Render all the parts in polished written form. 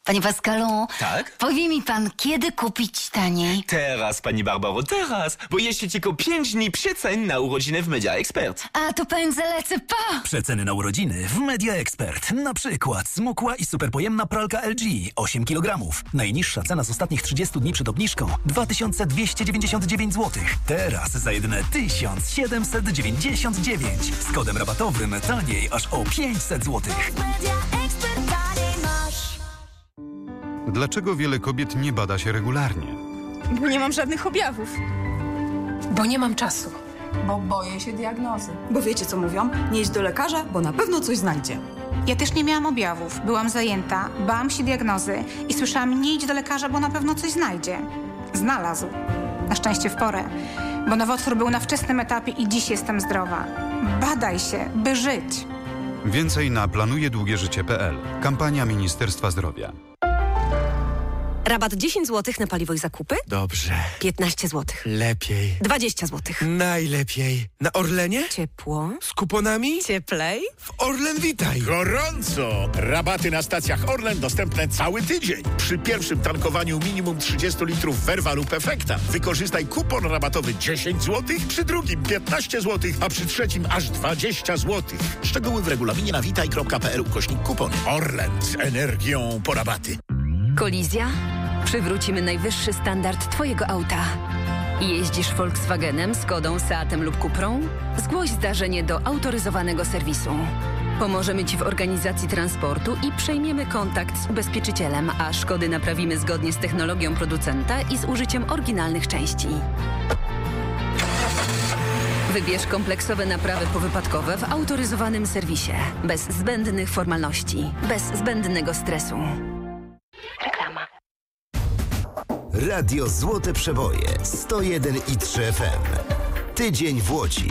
Panie Pascalu, Tak? powie mi pan, kiedy kupić taniej? Teraz, pani Barbaro, teraz! Bo jeszcze tylko 5 dni przecen na urodziny w Media Expert. A to pędzę lecę, pa! Przeceny na urodziny w Media Expert. Na przykład smukła i superpojemna pralka LG 8 kg. Najniższa cena z ostatnich 30 dni przed obniżką 2299 zł. Teraz za jedyne 1799. Z kodem rabatowym taniej aż o 500 zł. Dlaczego wiele kobiet nie bada się regularnie? Bo nie mam żadnych objawów. Bo nie mam czasu. Bo boję się diagnozy. Bo wiecie co mówią? Nie idź do lekarza, bo na pewno coś znajdzie. Ja też nie miałam objawów. Byłam zajęta, bałam się diagnozy i słyszałam, nie idź do lekarza, bo na pewno coś znajdzie. Znalazł. Na szczęście w porę. Bo nowotwór był na wczesnym etapie i dziś jestem zdrowa. Badaj się, by żyć. Więcej na planujedługieżycie.pl. Kampania Ministerstwa Zdrowia. Rabat 10 zł na paliwo i zakupy? Dobrze. 15 zł. Lepiej. 20 zł. Najlepiej. Na Orlenie? Ciepło. Z kuponami? Cieplej. W Orlen Witaj. Gorąco! Rabaty na stacjach Orlen dostępne cały tydzień. Przy pierwszym tankowaniu minimum 30 litrów Verva lub Efekta wykorzystaj kupon rabatowy 10 zł, przy drugim 15 zł, a przy trzecim aż 20 zł. Szczegóły w regulaminie na witaj.pl/kupony. Orlen z energią po rabaty. Kolizja? Przywrócimy najwyższy standard Twojego auta. Jeździsz Volkswagenem, Skodą, Seatem lub Cuprą? Zgłoś zdarzenie do autoryzowanego serwisu. Pomożemy Ci w organizacji transportu i przejmiemy kontakt z ubezpieczycielem, a szkody naprawimy zgodnie z technologią producenta i z użyciem oryginalnych części. Wybierz kompleksowe naprawy powypadkowe w autoryzowanym serwisie. Bez zbędnych formalności, bez zbędnego stresu. Reklama. Radio Złote Przeboje 101,3 FM. Tydzień w Łodzi.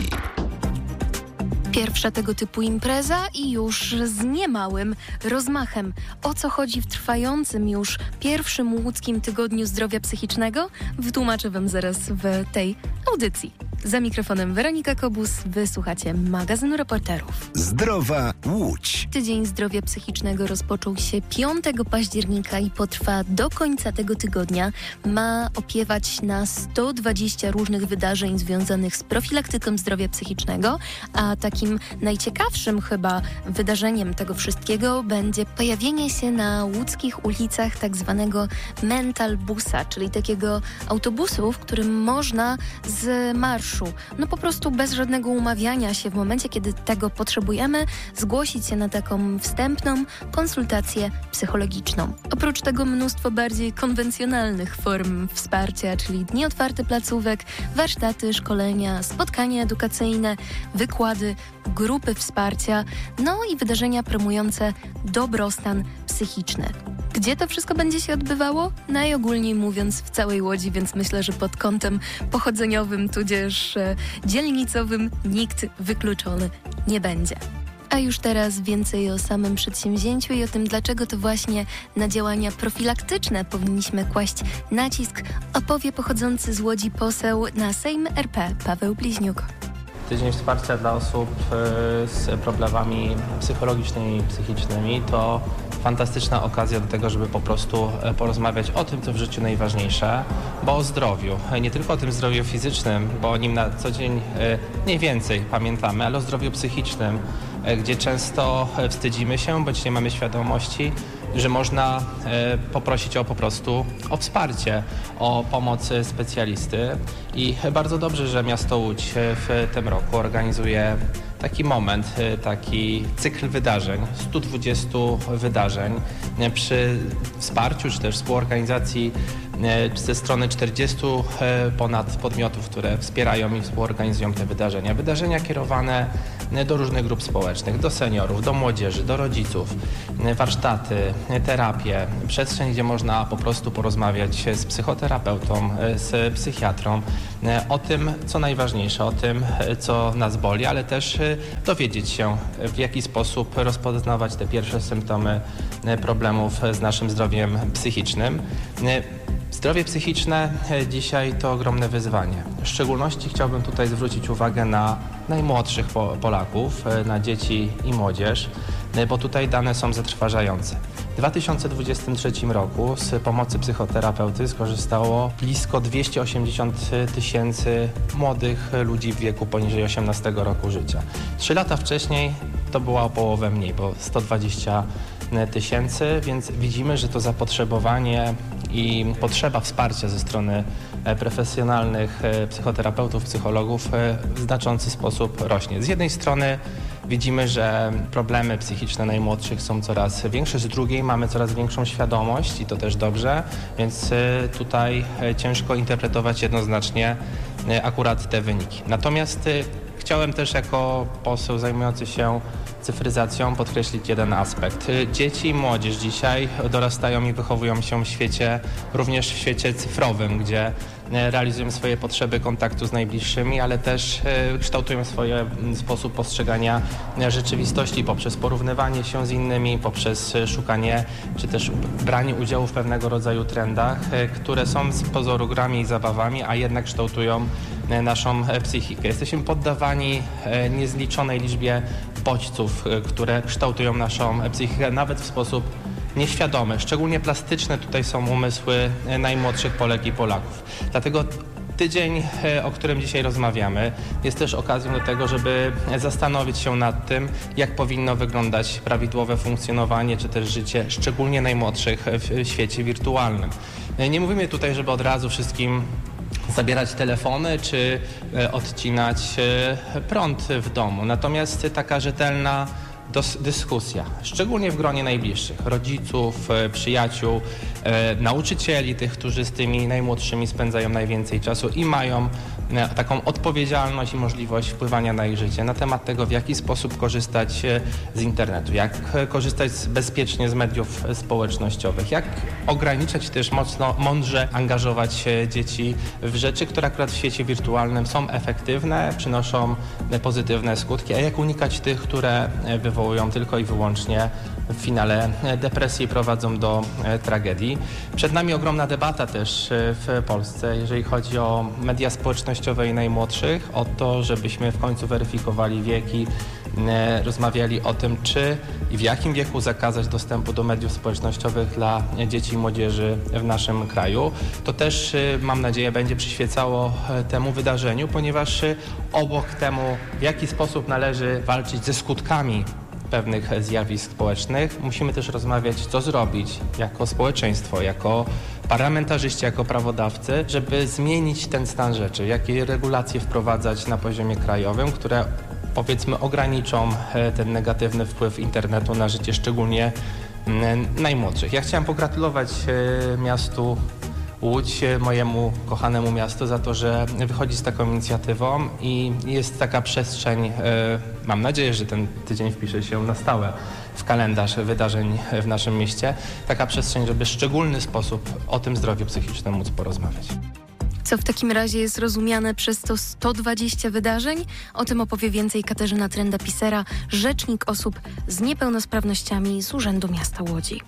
Pierwsza tego typu impreza i już z niemałym rozmachem. O co chodzi w trwającym już pierwszym łódzkim Tygodniu Zdrowia Psychicznego? Wytłumaczę Wam zaraz w tej audycji. Za mikrofonem Weronika Kobus, wysłuchacie magazynu reporterów. Zdrowa Łódź. Tydzień Zdrowia Psychicznego rozpoczął się 5 października i potrwa do końca tego tygodnia. Ma opiewać na 120 różnych wydarzeń związanych z profilaktyką zdrowia psychicznego, a takim najciekawszym chyba wydarzeniem tego wszystkiego będzie pojawienie się na łódzkich ulicach tak zwanego mental busa, czyli takiego autobusu, w którym można z marszu, no po prostu bez żadnego umawiania się w momencie, kiedy tego potrzebujemy, zgłosić się na taką wstępną konsultację psychologiczną. Oprócz tego mnóstwo bardziej konwencjonalnych form wsparcia, czyli dni otwarte placówek, warsztaty, szkolenia, spotkania edukacyjne, wykłady, grupy wsparcia, no i wydarzenia promujące dobrostan psychiczny. Gdzie to wszystko będzie się odbywało? Najogólniej mówiąc w całej Łodzi, więc myślę, że pod kątem pochodzeniowym tudzież dzielnicowym nikt wykluczony nie będzie. A już teraz więcej o samym przedsięwzięciu i o tym, dlaczego to właśnie na działania profilaktyczne powinniśmy kłaść nacisk, opowie pochodzący z Łodzi poseł na Sejm RP Paweł Bliźniuk. Tydzień wsparcia dla osób z problemami psychologicznymi i psychicznymi to fantastyczna okazja do tego, żeby po prostu porozmawiać o tym, co w życiu najważniejsze, bo o zdrowiu. Nie tylko o tym zdrowiu fizycznym, bo o nim na co dzień mniej więcej pamiętamy, ale o zdrowiu psychicznym, gdzie często wstydzimy się, bądź nie mamy świadomości, że można poprosić po prostu o wsparcie, o pomoc specjalisty i bardzo dobrze, że miasto Łódź w tym roku organizuje taki moment, taki cykl wydarzeń, 120 wydarzeń przy wsparciu czy też współorganizacji ze strony 40 ponad podmiotów, które wspierają i współorganizują te wydarzenia. Wydarzenia kierowane do różnych grup społecznych, do seniorów, do młodzieży, do rodziców, warsztaty, terapie, przestrzeń, gdzie można po prostu porozmawiać z psychoterapeutą, z psychiatrą o tym, co najważniejsze, o tym, co nas boli, ale też dowiedzieć się, w jaki sposób rozpoznawać te pierwsze symptomy problemów z naszym zdrowiem psychicznym. Zdrowie psychiczne dzisiaj to ogromne wyzwanie. W szczególności chciałbym tutaj zwrócić uwagę na najmłodszych Polaków, na dzieci i młodzież, bo tutaj dane są zatrważające. W 2023 roku z pomocy psychoterapeuty skorzystało blisko 280 tysięcy młodych ludzi w wieku poniżej 18 roku życia. 3 lata wcześniej to była o połowę mniej, bo 120 tysięcy, więc widzimy, że to zapotrzebowanie i potrzeba wsparcia ze strony profesjonalnych psychoterapeutów, psychologów w znaczący sposób rośnie. Z jednej strony widzimy, że problemy psychiczne najmłodszych są coraz większe, z drugiej mamy coraz większą świadomość i to też dobrze, więc tutaj ciężko interpretować jednoznacznie akurat te wyniki. Natomiast chciałem też jako poseł zajmujący się cyfryzacją podkreślić jeden aspekt. Dzieci i młodzież dzisiaj dorastają i wychowują się w świecie, również w świecie cyfrowym, gdzie realizują swoje potrzeby kontaktu z najbliższymi, ale też kształtują swój sposób postrzegania rzeczywistości poprzez porównywanie się z innymi, poprzez szukanie czy też branie udziału w pewnego rodzaju trendach, które są z pozoru grami i zabawami, a jednak kształtują naszą psychikę. Jesteśmy poddawani niezliczonej liczbie bodźców, które kształtują naszą psychikę nawet w sposób nieświadomy. Szczególnie plastyczne tutaj są umysły najmłodszych Polek i Polaków. Dlatego tydzień, o którym dzisiaj rozmawiamy, jest też okazją do tego, żeby zastanowić się nad tym, jak powinno wyglądać prawidłowe funkcjonowanie czy też życie szczególnie najmłodszych w świecie wirtualnym. Nie mówimy tutaj, żeby od razu wszystkim zabierać telefony czy odcinać prąd w domu. Natomiast taka rzetelna dyskusja, szczególnie w gronie najbliższych, rodziców, przyjaciół, nauczycieli, tych, którzy z tymi najmłodszymi spędzają najwięcej czasu i mają taką odpowiedzialność i możliwość wpływania na ich życie, na temat tego, w jaki sposób korzystać z internetu, jak korzystać bezpiecznie z mediów społecznościowych, jak ograniczać też mądrze angażować dzieci w rzeczy, które akurat w świecie wirtualnym są efektywne, przynoszą pozytywne skutki, a jak unikać tych, które wywołują tylko i wyłącznie w finale depresji i prowadzą do tragedii. Przed nami ogromna debata też w Polsce, jeżeli chodzi o media społecznościowe i najmłodszych, o to, żebyśmy w końcu weryfikowali wieki, rozmawiali o tym, czy i w jakim wieku zakazać dostępu do mediów społecznościowych dla dzieci i młodzieży w naszym kraju. To też, mam nadzieję, będzie przyświecało temu wydarzeniu, ponieważ obok temu, w jaki sposób należy walczyć ze skutkami pewnych zjawisk społecznych, musimy też rozmawiać, co zrobić jako społeczeństwo, jako parlamentarzyści, jako prawodawcy, żeby zmienić ten stan rzeczy, jakie regulacje wprowadzać na poziomie krajowym, które powiedzmy ograniczą ten negatywny wpływ internetu na życie szczególnie najmłodszych. Ja chciałem pogratulować miastu Łódź, mojemu kochanemu miastu, za to, że wychodzi z taką inicjatywą i jest taka przestrzeń, mam nadzieję, że ten tydzień wpisze się na stałe w kalendarz wydarzeń w naszym mieście, taka przestrzeń, żeby w szczególny sposób o tym zdrowiu psychicznym móc porozmawiać. Co w takim razie jest rozumiane przez to 120 wydarzeń? O tym opowie więcej Katarzyna Trenda-Pisera, rzecznik osób z niepełnosprawnościami z Urzędu Miasta Łodzi.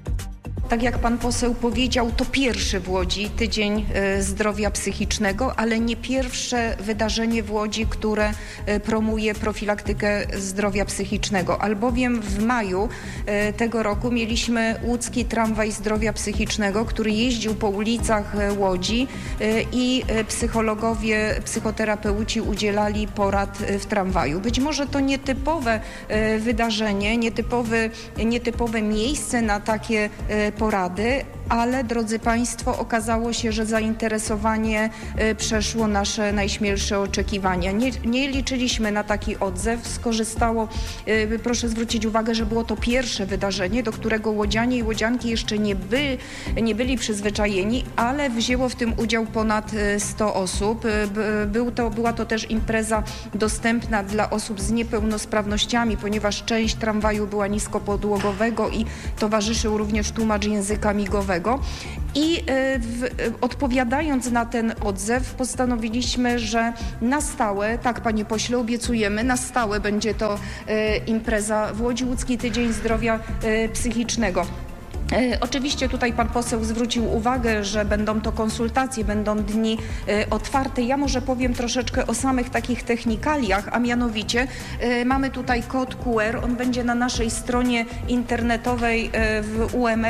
Tak jak pan poseł powiedział, to pierwszy w Łodzi Tydzień Zdrowia Psychicznego, ale nie pierwsze wydarzenie w Łodzi, które promuje profilaktykę zdrowia psychicznego, albowiem w maju tego roku mieliśmy łódzki tramwaj zdrowia psychicznego, który jeździł po ulicach Łodzi i psychologowie, psychoterapeuci udzielali porad w tramwaju. Być może to nietypowe wydarzenie, nietypowe miejsce na takie porady, ale drodzy Państwo, okazało się, że zainteresowanie przeszło nasze najśmielsze oczekiwania. Nie liczyliśmy na taki odzew. Skorzystało, proszę zwrócić uwagę, że było to pierwsze wydarzenie, do którego łodzianie i łodzianki jeszcze nie byli przyzwyczajeni, ale wzięło w tym udział ponad 100 osób. Była to też impreza dostępna dla osób z niepełnosprawnościami, ponieważ część tramwaju była niskopodłogowego i towarzyszył również tłumacz języka migowego. I odpowiadając na ten odzew, postanowiliśmy, że na stałe, tak panie pośle, obiecujemy, na stałe będzie to impreza w Łodzi, Łódzki Tydzień Zdrowia Psychicznego. Oczywiście tutaj pan poseł zwrócił uwagę, że będą to konsultacje, będą dni otwarte. Ja może powiem troszeczkę o samych takich technikaliach, a mianowicie mamy tutaj kod QR, on będzie na naszej stronie internetowej w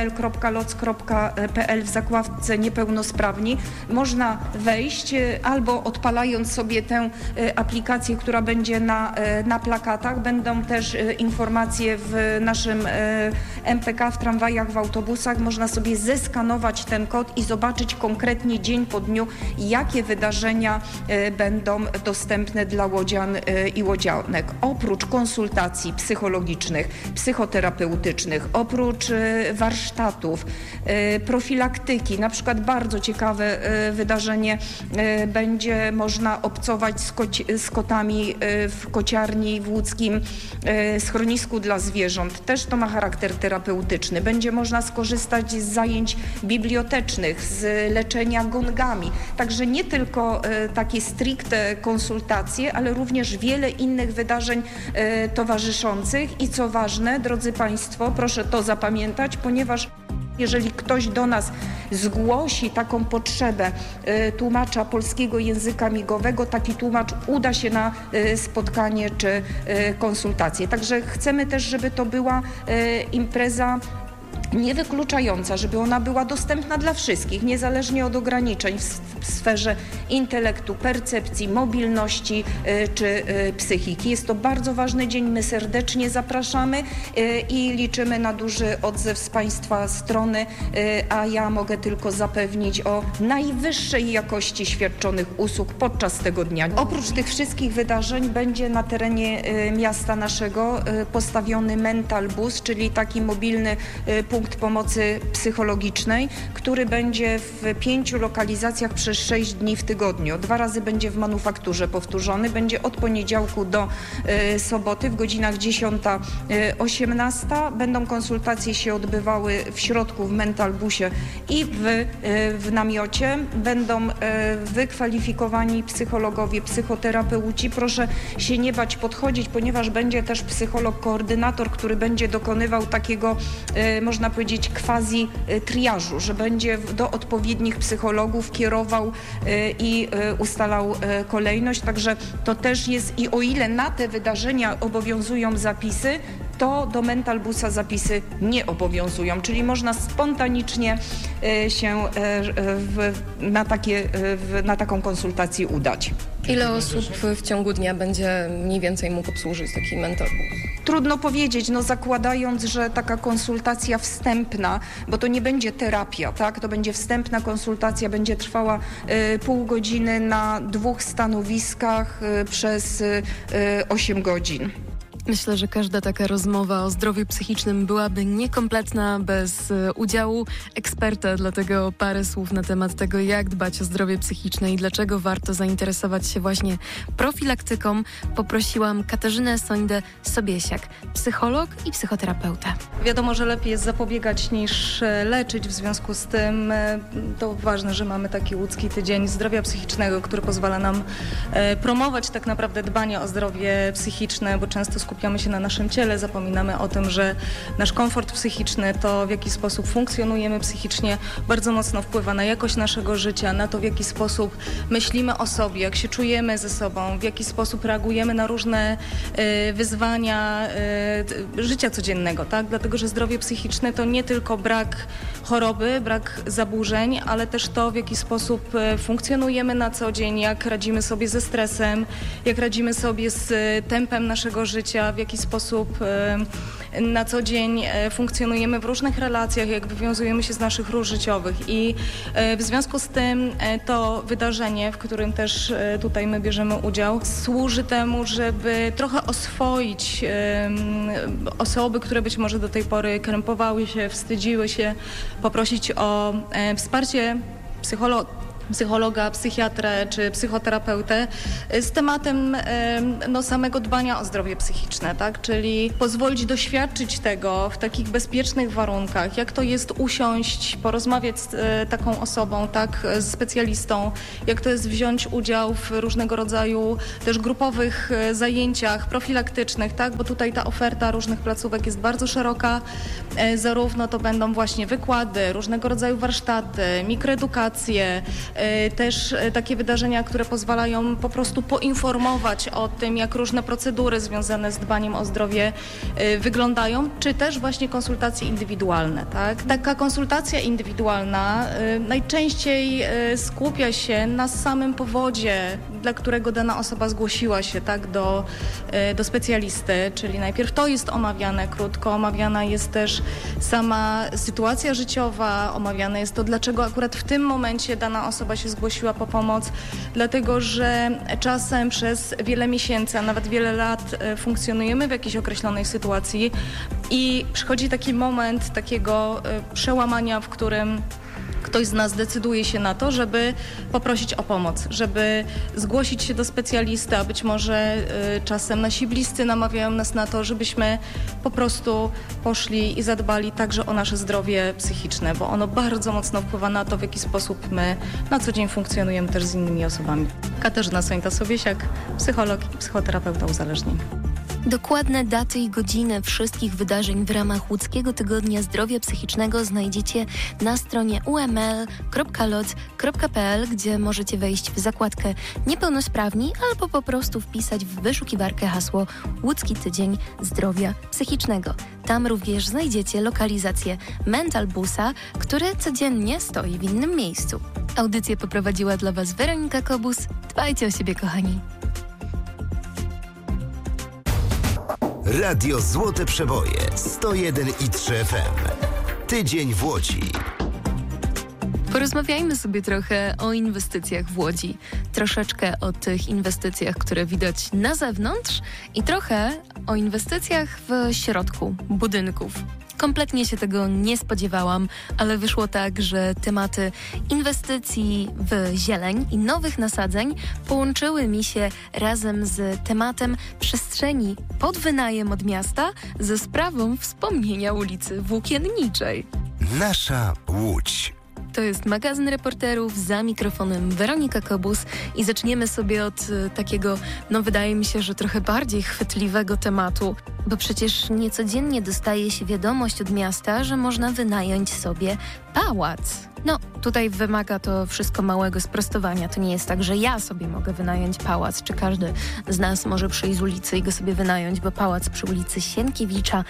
uml.loc.pl w zakładce niepełnosprawni. Można wejść albo odpalając sobie tę aplikację, która będzie na plakatach. Będą też informacje w naszym MPK, w tramwajach, w autobusach. Można sobie zeskanować ten kod i zobaczyć konkretnie dzień po dniu, jakie wydarzenia będą dostępne dla łodzian i łodzianek. Oprócz konsultacji psychologicznych, psychoterapeutycznych, oprócz warsztatów, profilaktyki, na przykład bardzo ciekawe wydarzenie, będzie można obcować z kotami w kociarni w łódzkim schronisku dla zwierząt. Też to ma charakter terapeutyczny. Będzie można skorzystać z zajęć bibliotecznych, z leczenia gongami. Także nie tylko takie stricte konsultacje, ale również wiele innych wydarzeń towarzyszących. I co ważne, drodzy Państwo, proszę to zapamiętać, ponieważ jeżeli ktoś do nas zgłosi taką potrzebę tłumacza polskiego języka migowego, taki tłumacz uda się na spotkanie czy konsultację. Także chcemy też, żeby to była impreza niewykluczająca, żeby ona była dostępna dla wszystkich, niezależnie od ograniczeń w sferze intelektu, percepcji, mobilności czy psychiki. Jest to bardzo ważny dzień, my serdecznie zapraszamy i liczymy na duży odzew z Państwa strony, a ja mogę tylko zapewnić o najwyższej jakości świadczonych usług podczas tego dnia. Oprócz tych wszystkich wydarzeń będzie na terenie miasta naszego postawiony Mental Bus, czyli taki mobilny punkt pomocy psychologicznej, który będzie w 5 lokalizacjach przez 6 dni w tygodniu. 2 razy będzie w manufakturze powtórzony, będzie od poniedziałku do soboty w godzinach 10-18. Będą konsultacje się odbywały w środku w Mental Busie i w namiocie. Będą wykwalifikowani psychologowie, psychoterapeuci. Proszę się nie bać podchodzić, ponieważ będzie też psycholog koordynator, który będzie dokonywał takiego, można powiedzieć, quasi triażu, że będzie do odpowiednich psychologów kierował i ustalał kolejność. Także to też jest, i o ile na te wydarzenia obowiązują zapisy, to do Mental Busa zapisy nie obowiązują, czyli można spontanicznie się na taką konsultację udać. Ile osób w ciągu dnia będzie mniej więcej mógł obsłużyć taki Mental Bus? Trudno powiedzieć, no zakładając, że taka konsultacja wstępna, bo to nie będzie terapia, tak? To będzie wstępna konsultacja, będzie trwała pół godziny na 2 stanowiskach przez 8 godzin. Myślę, że każda taka rozmowa o zdrowiu psychicznym byłaby niekompletna bez udziału eksperta, dlatego parę słów na temat tego, jak dbać o zdrowie psychiczne i dlaczego warto zainteresować się właśnie profilaktyką. Poprosiłam Katarzynę Sońdę-Sobiesiak, psycholog i psychoterapeuta. Wiadomo, że lepiej jest zapobiegać niż leczyć, w związku z tym to ważne, że mamy taki łódzki tydzień zdrowia psychicznego, który pozwala nam promować tak naprawdę dbanie o zdrowie psychiczne, bo często skupiamy się na naszym ciele, zapominamy o tym, że nasz komfort psychiczny, to w jaki sposób funkcjonujemy psychicznie, bardzo mocno wpływa na jakość naszego życia, na to, w jaki sposób myślimy o sobie, jak się czujemy ze sobą, w jaki sposób reagujemy na różne wyzwania życia codziennego, tak? Dlatego, że zdrowie psychiczne to nie tylko brak choroby, brak zaburzeń, ale też to, w jaki sposób funkcjonujemy na co dzień, jak radzimy sobie ze stresem, jak radzimy sobie z tempem naszego życia, w jaki sposób na co dzień funkcjonujemy w różnych relacjach, jak wywiązujemy się z naszych ról życiowych. I w związku z tym to wydarzenie, w którym też tutaj my bierzemy udział, służy temu, żeby trochę oswoić osoby, które być może do tej pory krępowały się, wstydziły się, poprosić o wsparcie psychologa, psychiatrę czy psychoterapeutę z tematem samego dbania o zdrowie psychiczne, tak? Czyli pozwolić doświadczyć tego w takich bezpiecznych warunkach, jak to jest usiąść, porozmawiać z taką osobą, tak, z specjalistą, jak to jest wziąć udział w różnego rodzaju też grupowych zajęciach profilaktycznych, tak? Bo tutaj ta oferta różnych placówek jest bardzo szeroka, zarówno to będą właśnie wykłady, różnego rodzaju warsztaty, mikroedukacje, też takie wydarzenia, które pozwalają po prostu poinformować o tym, jak różne procedury związane z dbaniem o zdrowie wyglądają, czy też właśnie konsultacje indywidualne. Tak? Taka konsultacja indywidualna najczęściej skupia się na samym powodzie, dla którego dana osoba zgłosiła się, tak, do specjalisty, czyli najpierw to jest omawiane krótko, omawiana jest też sama sytuacja życiowa, omawiane jest to, dlaczego akurat w tym momencie dana osoba się zgłosiła po pomoc, dlatego że czasem przez wiele miesięcy, a nawet wiele lat funkcjonujemy w jakiejś określonej sytuacji i przychodzi taki moment takiego przełamania, w którym ktoś z nas decyduje się na to, żeby poprosić o pomoc, żeby zgłosić się do specjalisty, a być może czasem nasi bliscy namawiają nas na to, żebyśmy po prostu poszli i zadbali także o nasze zdrowie psychiczne, bo ono bardzo mocno wpływa na to, w jaki sposób my na co dzień funkcjonujemy też z innymi osobami. Katarzyna Sońta-Sobiesiak, psycholog i psychoterapeuta uzależnień. Dokładne daty i godziny wszystkich wydarzeń w ramach Łódzkiego Tygodnia Zdrowia Psychicznego znajdziecie na stronie uml.lot.pl, gdzie możecie wejść w zakładkę Niepełnosprawni albo po prostu wpisać w wyszukiwarkę hasło Łódzki Tydzień Zdrowia Psychicznego. Tam również znajdziecie lokalizację Mental Busa, który codziennie stoi w innym miejscu. Audycję poprowadziła dla Was Weronika Kobus. Dbajcie o siebie, kochani. Radio Złote Przeboje 101,3 FM. Tydzień w Łodzi. Porozmawiajmy sobie trochę o inwestycjach w Łodzi. Troszeczkę o tych inwestycjach, które widać na zewnątrz i trochę o inwestycjach w środku budynków. Kompletnie się tego nie spodziewałam, ale wyszło tak, że tematy inwestycji w zieleń i nowych nasadzeń połączyły mi się razem z tematem przestrzeni pod wynajem od miasta ze sprawą wspomnienia ulicy Włókienniczej. Nasza Łódź. To jest magazyn reporterów, za mikrofonem Weronika Kobus i zaczniemy sobie od takiego, wydaje mi się, że trochę bardziej chwytliwego tematu, bo przecież niecodziennie dostaje się wiadomość od miasta, że można wynająć sobie pałac. Tutaj wymaga to wszystko małego sprostowania. To nie jest tak, że ja sobie mogę wynająć pałac, czy każdy z nas może przyjść z ulicy i go sobie wynająć, bo pałac przy ulicy Sienkiewicza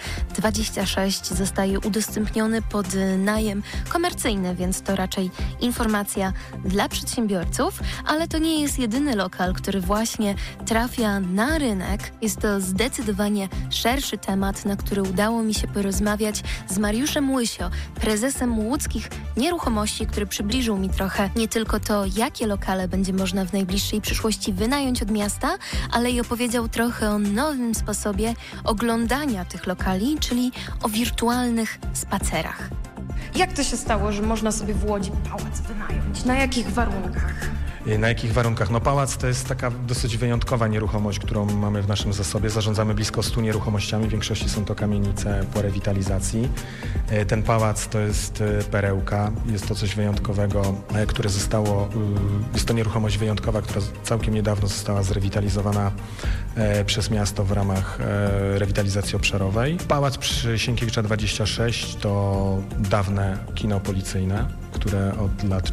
26 zostaje udostępniony pod najem komercyjny, więc to raczej informacja dla przedsiębiorców, ale to nie jest jedyny lokal, który właśnie trafia na rynek. Jest to zdecydowanie szerszy temat, na który udało mi się porozmawiać z Mariuszem Łysio, prezesem Łódzkich Nieruchomości, który przybliżył mi trochę nie tylko to, jakie lokale będzie można w najbliższej przyszłości wynająć od miasta, ale i opowiedział trochę o nowym sposobie oglądania tych lokali, czyli o wirtualnych spacerach. Jak to się stało, że można sobie w Łodzi pałac wynająć? Na jakich warunkach? Na jakich warunkach? Pałac to jest taka dosyć wyjątkowa nieruchomość, którą mamy w naszym zasobie. Zarządzamy blisko 100 nieruchomościami, w większości są to kamienice po rewitalizacji. Ten pałac to jest perełka, jest to coś wyjątkowego, które zostało, jest to nieruchomość wyjątkowa, która całkiem niedawno została zrewitalizowana przez miasto w ramach rewitalizacji obszarowej. Pałac przy Sienkiewicza 26 to dawne kino policyjne, które od lat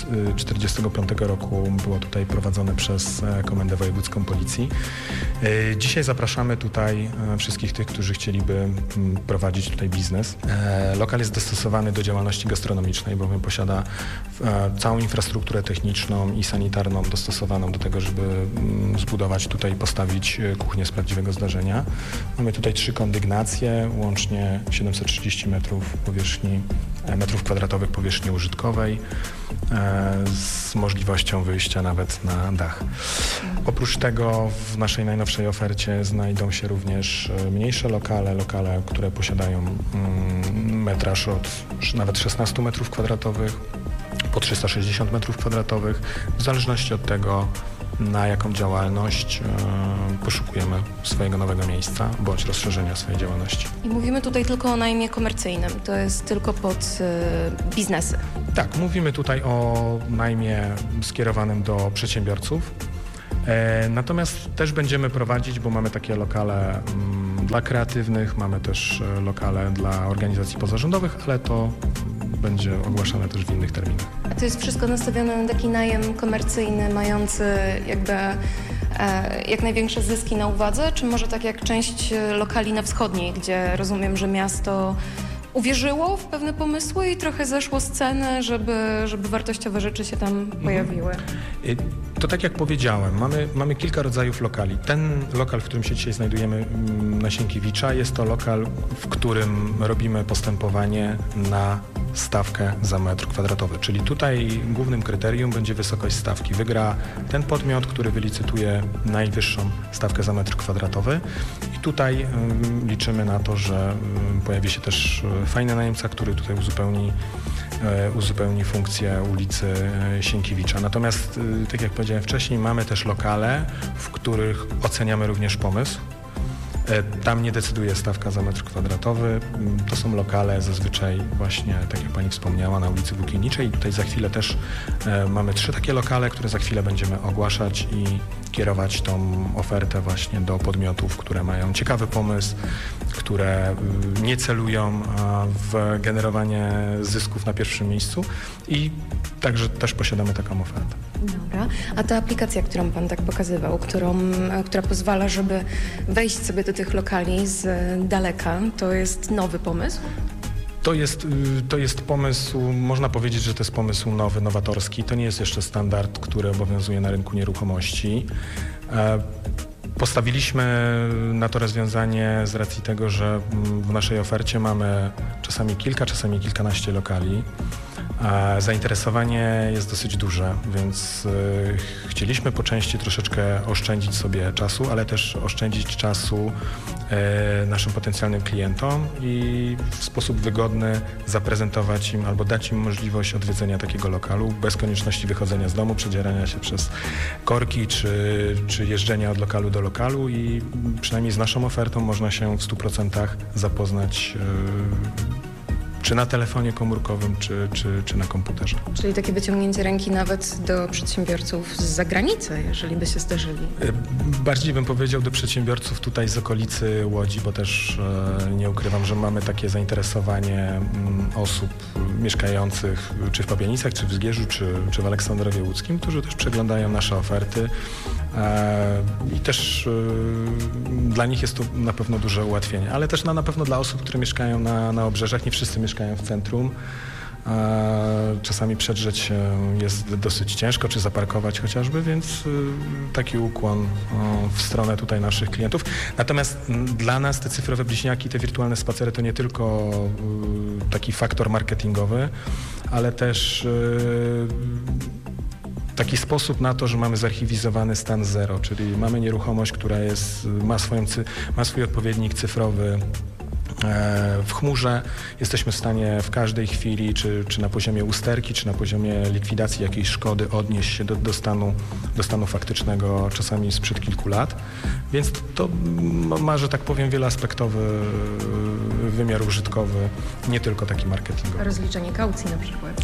45 roku było tutaj prowadzone przez Komendę Wojewódzką Policji. Dzisiaj zapraszamy tutaj wszystkich tych, którzy chcieliby prowadzić tutaj biznes. Lokal jest dostosowany do działalności gastronomicznej, bowiem posiada całą infrastrukturę techniczną i sanitarną dostosowaną do tego, żeby zbudować tutaj i postawić kuchnię z prawdziwego zdarzenia. Mamy tutaj 3 kondygnacje, łącznie 730 metrów kwadratowych powierzchni użytkowej z możliwością wyjścia nawet na dach. Oprócz tego w naszej najnowszej ofercie znajdą się również mniejsze lokale, które posiadają metraż od nawet 16 metrów kwadratowych. po 360 m2, w zależności od tego, na jaką działalność poszukujemy swojego nowego miejsca bądź rozszerzenia swojej działalności. I mówimy tutaj tylko o najmie komercyjnym, to jest tylko pod biznesy. Tak, mówimy tutaj o najmie skierowanym do przedsiębiorców. Natomiast też będziemy prowadzić, bo mamy takie lokale dla kreatywnych, mamy też lokale dla organizacji pozarządowych, ale to będzie ogłaszane też w innych terminach. A to jest wszystko nastawione na taki najem komercyjny, mający jakby jak największe zyski na uwadze, czy może tak jak część lokali na wschodniej, gdzie rozumiem, że miasto uwierzyło w pewne pomysły i trochę zeszło z ceny, żeby wartościowe rzeczy się tam pojawiły? To tak jak powiedziałem, mamy kilka rodzajów lokali. Ten lokal, w którym się dzisiaj znajdujemy na Sienkiewicza, jest to lokal, w którym robimy postępowanie na stawkę za metr kwadratowy. Czyli tutaj głównym kryterium będzie wysokość stawki. Wygra ten podmiot, który wylicytuje najwyższą stawkę za metr kwadratowy. I tutaj liczymy na to, że pojawi się też fajny najemca, który tutaj uzupełni funkcję ulicy Sienkiewicza. Natomiast, tak jak powiedziałem wcześniej, mamy też lokale, w których oceniamy również pomysł. Tam nie decyduje stawka za metr kwadratowy. To są lokale zazwyczaj właśnie, tak jak Pani wspomniała, na ulicy Włókienniczej. Tutaj za chwilę też mamy 3 takie lokale, które za chwilę będziemy ogłaszać i kierować tą ofertę właśnie do podmiotów, które mają ciekawy pomysł, które nie celują w generowanie zysków na pierwszym miejscu i także też posiadamy taką ofertę. Dobra. A ta aplikacja, którą Pan tak pokazywał, która pozwala, żeby wejść sobie do tych lokali z daleka, to jest nowy pomysł? To jest pomysł, można powiedzieć, że to jest pomysł nowy, nowatorski. To nie jest jeszcze standard, który obowiązuje na rynku nieruchomości. Postawiliśmy na to rozwiązanie z racji tego, że w naszej ofercie mamy czasami kilka, czasami kilkanaście lokali. Zainteresowanie jest dosyć duże, więc chcieliśmy po części troszeczkę oszczędzić sobie czasu, ale też oszczędzić czasu naszym potencjalnym klientom i w sposób wygodny zaprezentować im albo dać im możliwość odwiedzenia takiego lokalu bez konieczności wychodzenia z domu, przedzierania się przez korki czy jeżdżenia od lokalu do lokalu i przynajmniej z naszą ofertą można się w 100% zapoznać czy na telefonie komórkowym, czy na komputerze. Czyli takie wyciągnięcie ręki nawet do przedsiębiorców z zagranicy, jeżeli by się zdarzyli. Bardziej bym powiedział do przedsiębiorców tutaj z okolicy Łodzi, bo też nie ukrywam, że mamy takie zainteresowanie osób mieszkających czy w Pabianicach, czy w Zgierzu, czy w Aleksandrowie Łódzkim, którzy też przeglądają nasze oferty i też dla nich jest to na pewno duże ułatwienie, ale też na pewno dla osób, które mieszkają na obrzeżach, nie wszyscy mieszkają w centrum. Czasami przedrzeć się jest dosyć ciężko, czy zaparkować chociażby, więc taki ukłon w stronę tutaj naszych klientów. Natomiast dla nas te cyfrowe bliźniaki, te wirtualne spacery to nie tylko taki faktor marketingowy, ale też taki sposób na to, że mamy zarchiwizowany stan zero, czyli mamy nieruchomość, która ma swój odpowiednik cyfrowy w chmurze. Jesteśmy w stanie w każdej chwili, czy na poziomie usterki, czy na poziomie likwidacji jakiejś szkody odnieść się do stanu faktycznego, czasami sprzed kilku lat. Więc to ma, że tak powiem, wieloaspektowy wymiar użytkowy, nie tylko taki marketingowy. Rozliczenie kaucji na przykład.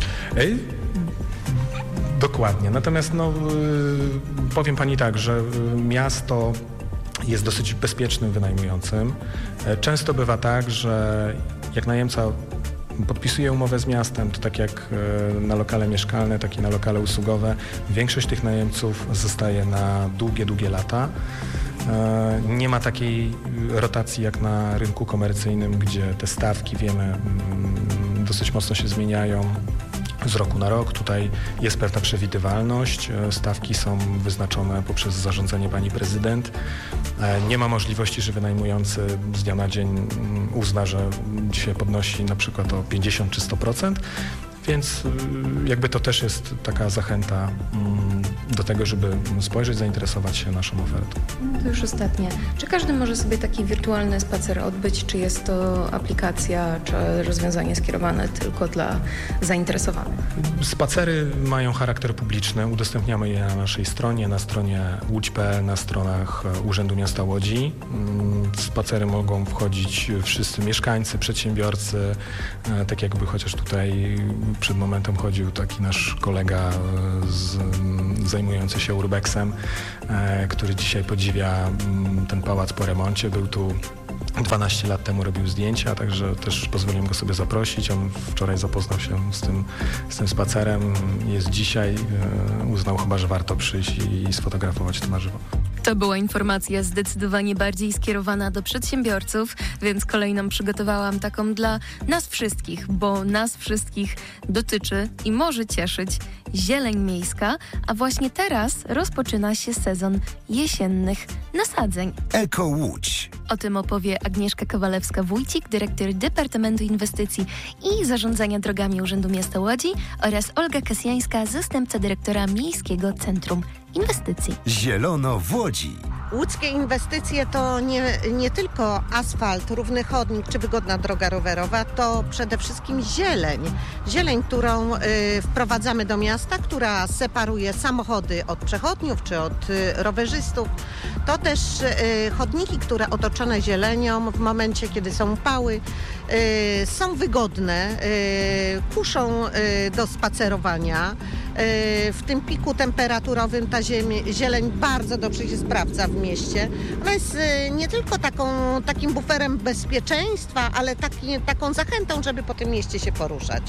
Dokładnie. Natomiast powiem Pani tak, że miasto jest dosyć bezpiecznym wynajmującym. Często bywa tak, że jak najemca podpisuje umowę z miastem, to tak jak na lokale mieszkalne, tak i na lokale usługowe, większość tych najemców zostaje na długie lata. Nie ma takiej rotacji jak na rynku komercyjnym, gdzie te stawki, wiemy, dosyć mocno się zmieniają z roku na rok. Tutaj jest pewna przewidywalność. Stawki są wyznaczone poprzez zarządzenie pani prezydent. Nie ma możliwości, że wynajmujący z dnia na dzień uzna, że dzisiaj podnosi na przykład o 50 czy 100%. Więc jakby to też jest taka zachęta do tego, żeby spojrzeć, zainteresować się naszą ofertą. To już ostatnie. Czy każdy może sobie taki wirtualny spacer odbyć? Czy jest to aplikacja, czy rozwiązanie skierowane tylko dla zainteresowanych? Spacery mają charakter publiczny. Udostępniamy je na naszej stronie, na stronie łódź.pl, na stronach Urzędu Miasta Łodzi. W spacery mogą wchodzić wszyscy mieszkańcy, przedsiębiorcy, tak jakby chociaż tutaj przed momentem chodził taki nasz kolega zajmujący się urbexem, który dzisiaj podziwia ten pałac po remoncie. Był tu 12 lat temu, robił zdjęcia, także też pozwoliłem go sobie zaprosić. On wczoraj zapoznał się z tym spacerem. Jest dzisiaj, uznał chyba, że warto przyjść i sfotografować to na żywo. To była informacja zdecydowanie bardziej skierowana do przedsiębiorców, więc kolejną przygotowałam taką dla nas wszystkich, bo nas wszystkich dotyczy i może cieszyć zieleń miejska, a właśnie teraz rozpoczyna się sezon jesiennych nasadzeń. Eko Łódź. O tym opowie Agnieszka Kowalewska-Wójcik, dyrektor Departamentu Inwestycji i Zarządzania Drogami Urzędu Miasta Łodzi oraz Olga Kasjańska, zastępca dyrektora Miejskiego Centrum Inwestycji. Zielono w Łodzi. Łódzkie inwestycje to nie tylko asfalt, równy chodnik czy wygodna droga rowerowa, to przede wszystkim zieleń. Zieleń, którą wprowadzamy do miasta, która separuje samochody od przechodniów czy od rowerzystów. To też chodniki, które otoczone zielenią w momencie, kiedy są upały, są wygodne, kuszą do spacerowania. W tym piku temperaturowym ta zieleń bardzo dobrze się sprawdza w mieście. Ona jest nie tylko takim buferem bezpieczeństwa, ale taką zachętą, żeby po tym mieście się poruszać.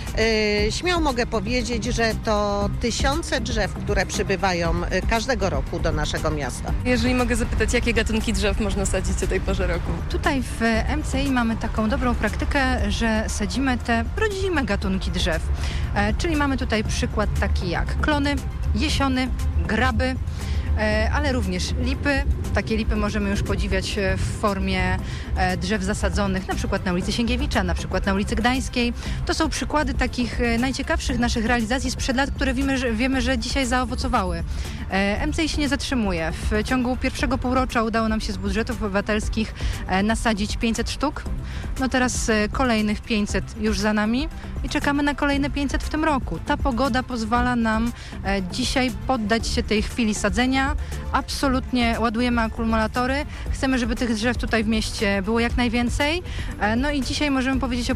Śmiało mogę powiedzieć, że to tysiące drzew, które przybywają każdego roku do naszego miasta. Jeżeli mogę zapytać, jakie gatunki drzew można sadzić o tej porze roku? Tutaj w MCI mamy taką dobrą praktykę, że sadzimy te rodzime gatunki drzew. Czyli mamy tutaj przykład taki jak klony, jesiony, graby, ale również lipy. Takie lipy możemy już podziwiać w formie drzew zasadzonych, na przykład na ulicy Sienkiewicza, na przykład na ulicy Gdańskiej. To są przykłady takich najciekawszych naszych realizacji sprzed lat, które wiemy, że dzisiaj zaowocowały. MCI się nie zatrzymuje. W ciągu pierwszego półrocza udało nam się z budżetów obywatelskich nasadzić 500 sztuk. No teraz kolejnych 500 już za nami i czekamy na kolejne 500 w tym roku. Ta pogoda pozwala nam dzisiaj poddać się tej chwili sadzenia. Absolutnie ładujemy akumulatory. Chcemy, żeby tych drzew tutaj w mieście było jak najwięcej. No i dzisiaj możemy powiedzieć o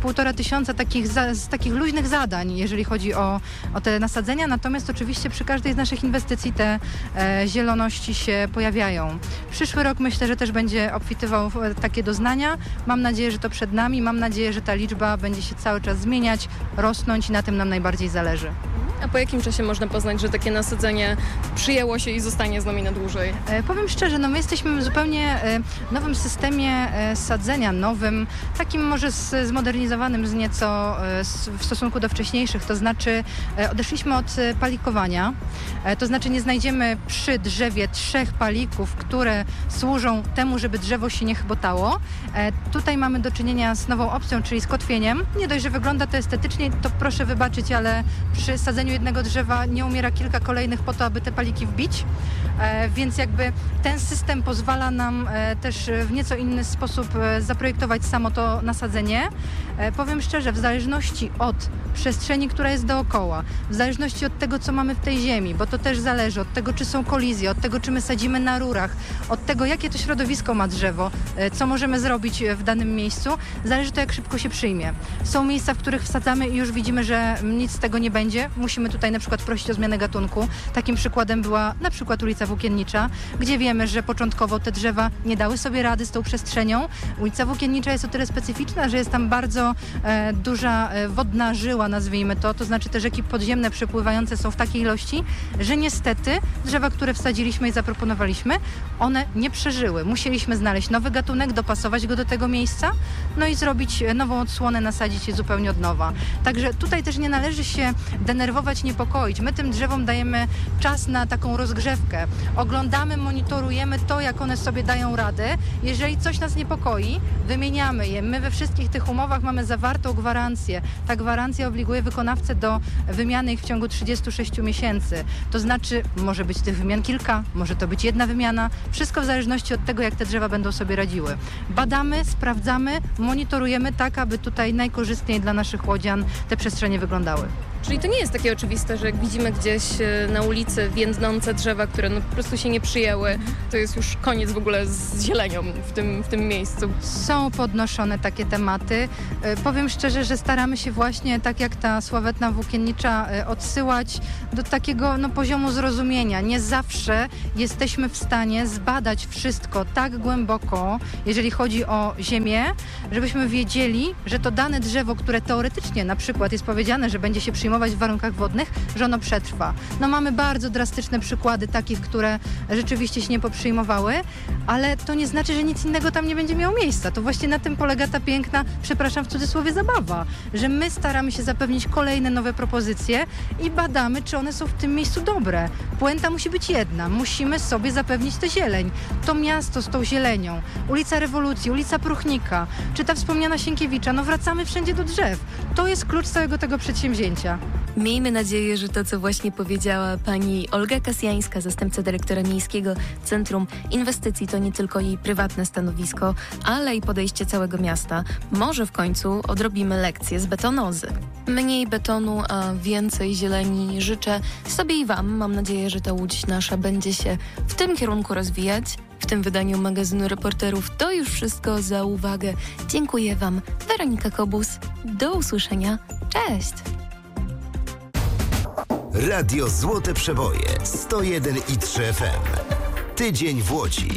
1500 takich luźnych zadań, jeżeli chodzi o te nasadzenia. Natomiast oczywiście przy każdej z naszych inwestycji te zieloności się pojawiają. Przyszły rok myślę, że też będzie obfitywał takie doznania. Mam nadzieję, że to przed nami. Mam nadzieję, że ta liczba będzie się cały czas zmieniać, rosnąć i na tym nam najbardziej zależy. A po jakim czasie można poznać, że takie nasadzenie przyjęło się i zostanie z nami na dłużej? Powiem szczerze, my jesteśmy w zupełnie nowym systemie sadzenia, nowym, takim może zmodernizowanym nieco w stosunku do wcześniejszych, to znaczy odeszliśmy od palikowania, to znaczy nie znajdziemy przy drzewie 3 palików, które służą temu, żeby drzewo się nie chbotało. Tutaj mamy do czynienia z nową opcją, czyli z kotwieniem. Nie dość, że wygląda to estetycznie, to proszę wybaczyć, ale przy sadzeniu jednego drzewa nie umiera kilka kolejnych po to, aby te paliki wbić, więc jakby ten system pozwala nam też w nieco inny sposób zaprojektować samo to nasadzenie. Powiem szczerze, w zależności od przestrzeni, która jest dookoła, w zależności od tego, co mamy w tej ziemi, bo to też zależy od tego, czy są kolizje, od tego, czy my sadzimy na rurach, od tego, jakie to środowisko ma drzewo, co możemy zrobić w danym miejscu, zależy to, jak szybko się przyjmie. Są miejsca, w których wsadzamy i już widzimy, że nic z tego nie będzie. Musimy tutaj na przykład prosić o zmianę gatunku. Takim przykładem była na przykład ulica Włókiennicza, gdzie wiemy, że początkowo te drzewa nie dały sobie rady z tą przestrzenią. Ulica Włókiennicza jest o tyle specyficzna, że jest tam bardzo duża wodna żyła, nazwijmy to znaczy te rzeki podziemne przepływające są w takiej ilości, że niestety drzewa, które wsadziliśmy i zaproponowaliśmy, one nie przeżyły. Musieliśmy znaleźć nowy gatunek, dopasować go do tego miejsca, no i zrobić nową odsłonę, nasadzić je zupełnie od nowa. Także tutaj też nie należy się denerwować irytować, niepokoić. My tym drzewom dajemy czas na taką rozgrzewkę. Oglądamy, monitorujemy to, jak one sobie dają radę. Jeżeli coś nas niepokoi, wymieniamy je. My we wszystkich tych umowach mamy zawartą gwarancję. Ta gwarancja obliguje wykonawcę do wymiany ich w ciągu 36 miesięcy. To znaczy, może być tych wymian kilka, może to być jedna wymiana. Wszystko w zależności od tego, jak te drzewa będą sobie radziły. Badamy, sprawdzamy, monitorujemy tak, aby tutaj najkorzystniej dla naszych łodzian te przestrzenie wyglądały. Czyli to nie jest takie oczywiste, że jak widzimy gdzieś na ulicy więdnące drzewa, które no po prostu się nie przyjęły, to jest już koniec w ogóle z zielenią w tym miejscu. Są podnoszone takie tematy. Powiem szczerze, że staramy się właśnie, tak jak ta sławetna włókiennicza, odsyłać do takiego poziomu zrozumienia. Nie zawsze jesteśmy w stanie zbadać wszystko tak głęboko, jeżeli chodzi o ziemię, żebyśmy wiedzieli, że to dane drzewo, które teoretycznie na przykład jest powiedziane, że będzie się przyjmować w warunkach wodnych, że ono przetrwa. Mamy bardzo drastyczne przykłady takich, które rzeczywiście się nie poprzyjmowały, ale to nie znaczy, że nic innego tam nie będzie miało miejsca. To właśnie na tym polega ta piękna, przepraszam w cudzysłowie, zabawa, że my staramy się zapewnić kolejne nowe propozycje i badamy, czy one są w tym miejscu dobre. Puenta musi być jedna. Musimy sobie zapewnić tę zieleń. To miasto z tą zielenią. Ulica Rewolucji, ulica Pruchnika, czy ta wspomniana Sienkiewicza. Wracamy wszędzie do drzew. To jest klucz całego tego przedsięwzięcia. Miejmy nadzieję, że to, co właśnie powiedziała pani Olga Kasjańska, zastępca dyrektora Miejskiego Centrum Inwestycji, to nie tylko jej prywatne stanowisko, ale i podejście całego miasta. Może w końcu odrobimy lekcję z betonozy. Mniej betonu, a więcej zieleni życzę sobie i wam. Mam nadzieję, że ta Łódź nasza będzie się w tym kierunku rozwijać. W tym wydaniu magazynu Reporterów to już wszystko. Za uwagę dziękuję wam. Weronika Kobus. Do usłyszenia. Cześć! Radio Złote Przeboje 101,3 FM. Tydzień w Łodzi.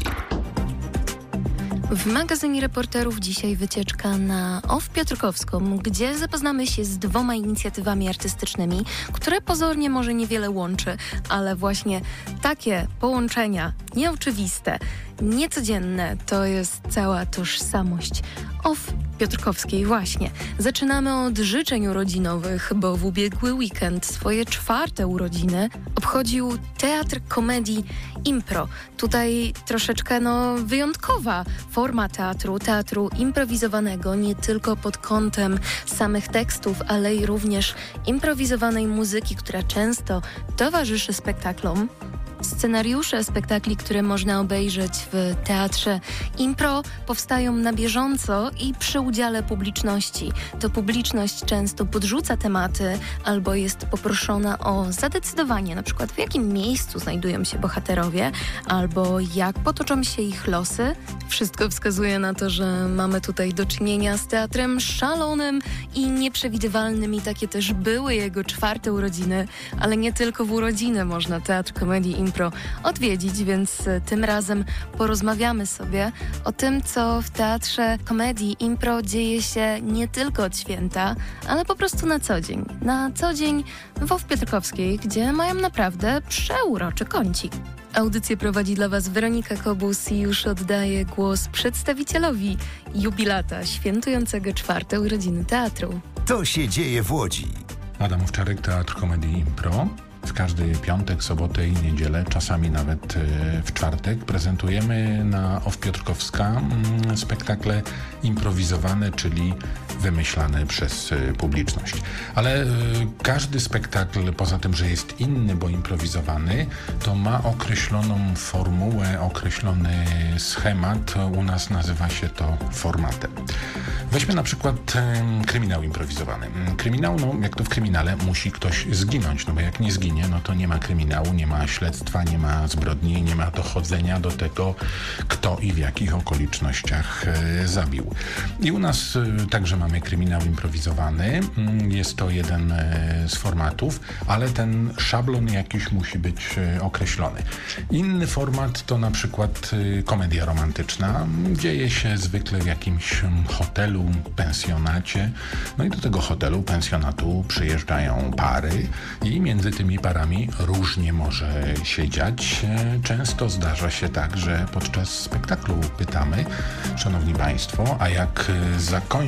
W magazynie Reporterów dzisiaj wycieczka na OFF Piotrkowską, gdzie zapoznamy się z 2 inicjatywami artystycznymi, które pozornie może niewiele łączy, ale właśnie takie połączenia nieoczywiste, niecodzienne to jest cała tożsamość OFF Piotrkowskiej właśnie. Zaczynamy od życzeń urodzinowych, bo w ubiegły weekend swoje 4. urodziny obchodził Teatr Komedii Impro. Tutaj troszeczkę wyjątkowa forma teatru improwizowanego, nie tylko pod kątem samych tekstów, ale i również improwizowanej muzyki, która często towarzyszy spektaklom. Scenariusze spektakli, które można obejrzeć w Teatrze Impro, powstają na bieżąco i przy udziale publiczności. To publiczność często podrzuca tematy albo jest poproszona o zadecydowanie, na przykład w jakim miejscu znajdują się bohaterowie albo jak potoczą się ich losy. Wszystko wskazuje na to, że mamy tutaj do czynienia z teatrem szalonym i nieprzewidywalnym i takie też były jego 4. urodziny, ale nie tylko w urodziny można Teatr Komedii Impro odwiedzić, więc tym razem porozmawiamy sobie o tym, co w Teatrze Komedii Impro dzieje się nie tylko od święta, ale po prostu na co dzień. Na co dzień w OFF Piotrkowskiej, gdzie mają naprawdę przeuroczy kącik. Audycję prowadzi dla Was Weronika Kobus i już oddaję głos przedstawicielowi jubilata świętującego 4. urodziny teatru. To się dzieje w Łodzi. Adam Owczarek, Teatr Komedii Impro. W każdy piątek, sobotę i niedzielę, czasami nawet w czwartek prezentujemy na OFF Piotrkowska spektakle improwizowane, czyli wymyślane przez publiczność. Ale każdy spektakl, poza tym, że jest inny, bo improwizowany, to ma określoną formułę, określony schemat. U nas nazywa się to formatem. Weźmy na przykład kryminał improwizowany. Kryminał, jak to w kryminale, musi ktoś zginąć, bo jak nie zginie, to nie ma kryminału, nie ma śledztwa, nie ma zbrodni, nie ma dochodzenia do tego, kto i w jakich okolicznościach zabił. I u nas także mamy kryminał improwizowany. Jest to jeden z formatów, ale ten szablon jakiś musi być określony. Inny format to na przykład komedia romantyczna. Dzieje się zwykle w jakimś hotelu, pensjonacie. I do tego hotelu, pensjonatu przyjeżdżają pary i między tymi parami różnie może się dziać. Często zdarza się tak, że podczas spektaklu pytamy, szanowni państwo, a jak zakończy się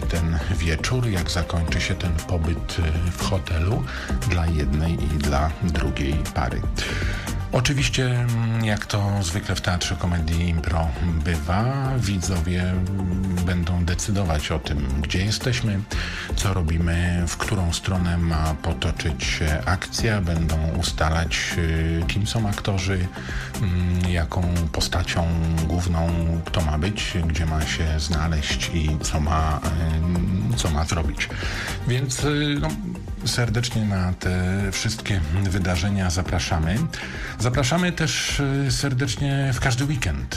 ten wieczór, jak zakończy się ten pobyt w hotelu dla jednej i dla drugiej pary. Oczywiście, jak to zwykle w Teatrze Komedii Impro bywa, widzowie będą decydować o tym, gdzie jesteśmy, co robimy, w którą stronę ma potoczyć się akcja, będą ustalać, kim są aktorzy, jaką postacią główną kto ma być, gdzie ma się znaleźć i co ma zrobić. Więc serdecznie na te wszystkie wydarzenia zapraszamy. Zapraszamy też serdecznie w każdy weekend.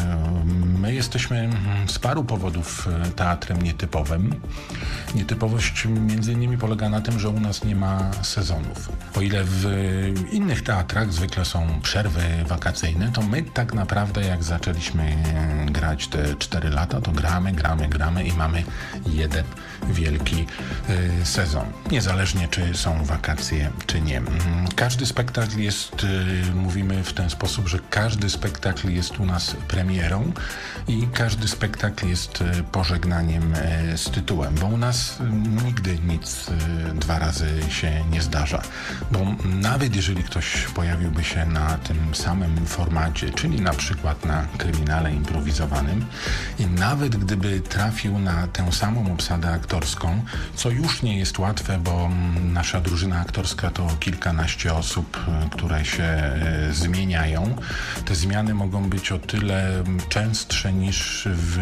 My jesteśmy z paru powodów teatrem nietypowym. Nietypowość między innymi polega na tym, że u nas nie ma sezonów. O ile w innych teatrach zwykle są przerwy wakacyjne, to my tak naprawdę jak zaczęliśmy grać te 4 lata, to gramy i mamy jeden wielki sezon. Niezależnie czy są wakacje, czy nie. Każdy spektakl jest, mówimy w ten sposób, że każdy spektakl jest u nas premierą i każdy spektakl jest pożegnaniem z tytułem, bo u nas nigdy nic 2 razy się nie zdarza. Bo nawet jeżeli ktoś pojawiłby się na tym samym formacie, czyli na przykład na kryminale improwizowanym i nawet gdyby trafił na tę samą obsadę aktorską, co już nie jest łatwe, bo nasza drużyna aktorska to kilkanaście osób, które się zmieniają. Te zmiany mogą być o tyle częstsze niż w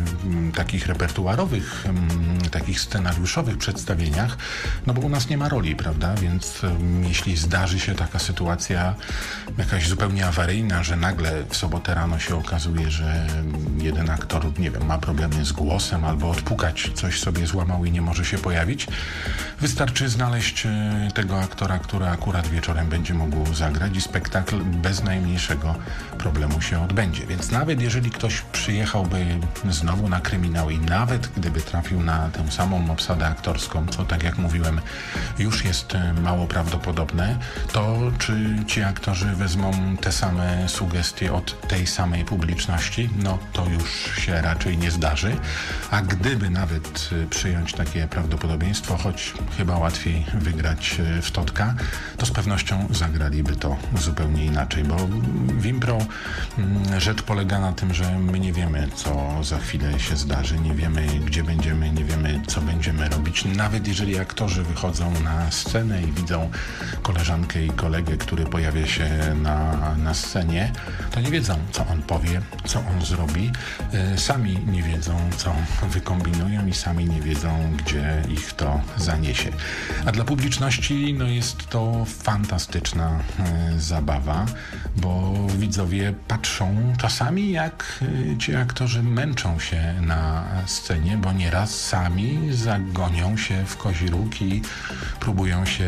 takich repertuarowych, takich scenariuszowych przedstawieniach, no bo u nas nie ma roli, prawda? Więc jeśli zdarzy się taka sytuacja jakaś zupełnie awaryjna, że nagle w sobotę rano się okazuje, że jeden aktor, nie wiem, ma problemy z głosem albo odpukać coś sobie złamał i nie może się pojawić, wystarczy znaleźć tego aktora, który akurat wieczorem będzie mógł zagrać i spektakl bez najmniejszego problemu się odbędzie. Więc nawet jeżeli ktoś przyjechałby znowu na kryminał i nawet gdyby trafił na tę samą obsadę aktorską, co tak jak mówiłem już jest mało prawdopodobne, to czy ci aktorzy wezmą te same sugestie od tej samej publiczności, no to już się raczej nie zdarzy. A gdyby nawet przyjąć takie prawdopodobieństwo, choć chyba łatwiej wygrać w totka, to z pewnością zagraliby to zupełnie inaczej, bo w impro rzecz polega na tym, że my nie wiemy, co za chwilę się zdarzy, nie wiemy, gdzie będziemy, nie wiemy, co będziemy robić. Nawet jeżeli aktorzy wychodzą na scenę i widzą koleżankę i kolegę, który pojawia się na scenie, to nie wiedzą, co on powie, co on zrobi. Sami nie wiedzą, co wykombinują i sami nie wiedzą, gdzie ich to zaniesie. A dla publiczności jest to fantastyczna zabawa, bo widzowie patrzą czasami, jak ci aktorzy męczą się na scenie, bo nieraz sami zagonią się w kozi róg i próbują się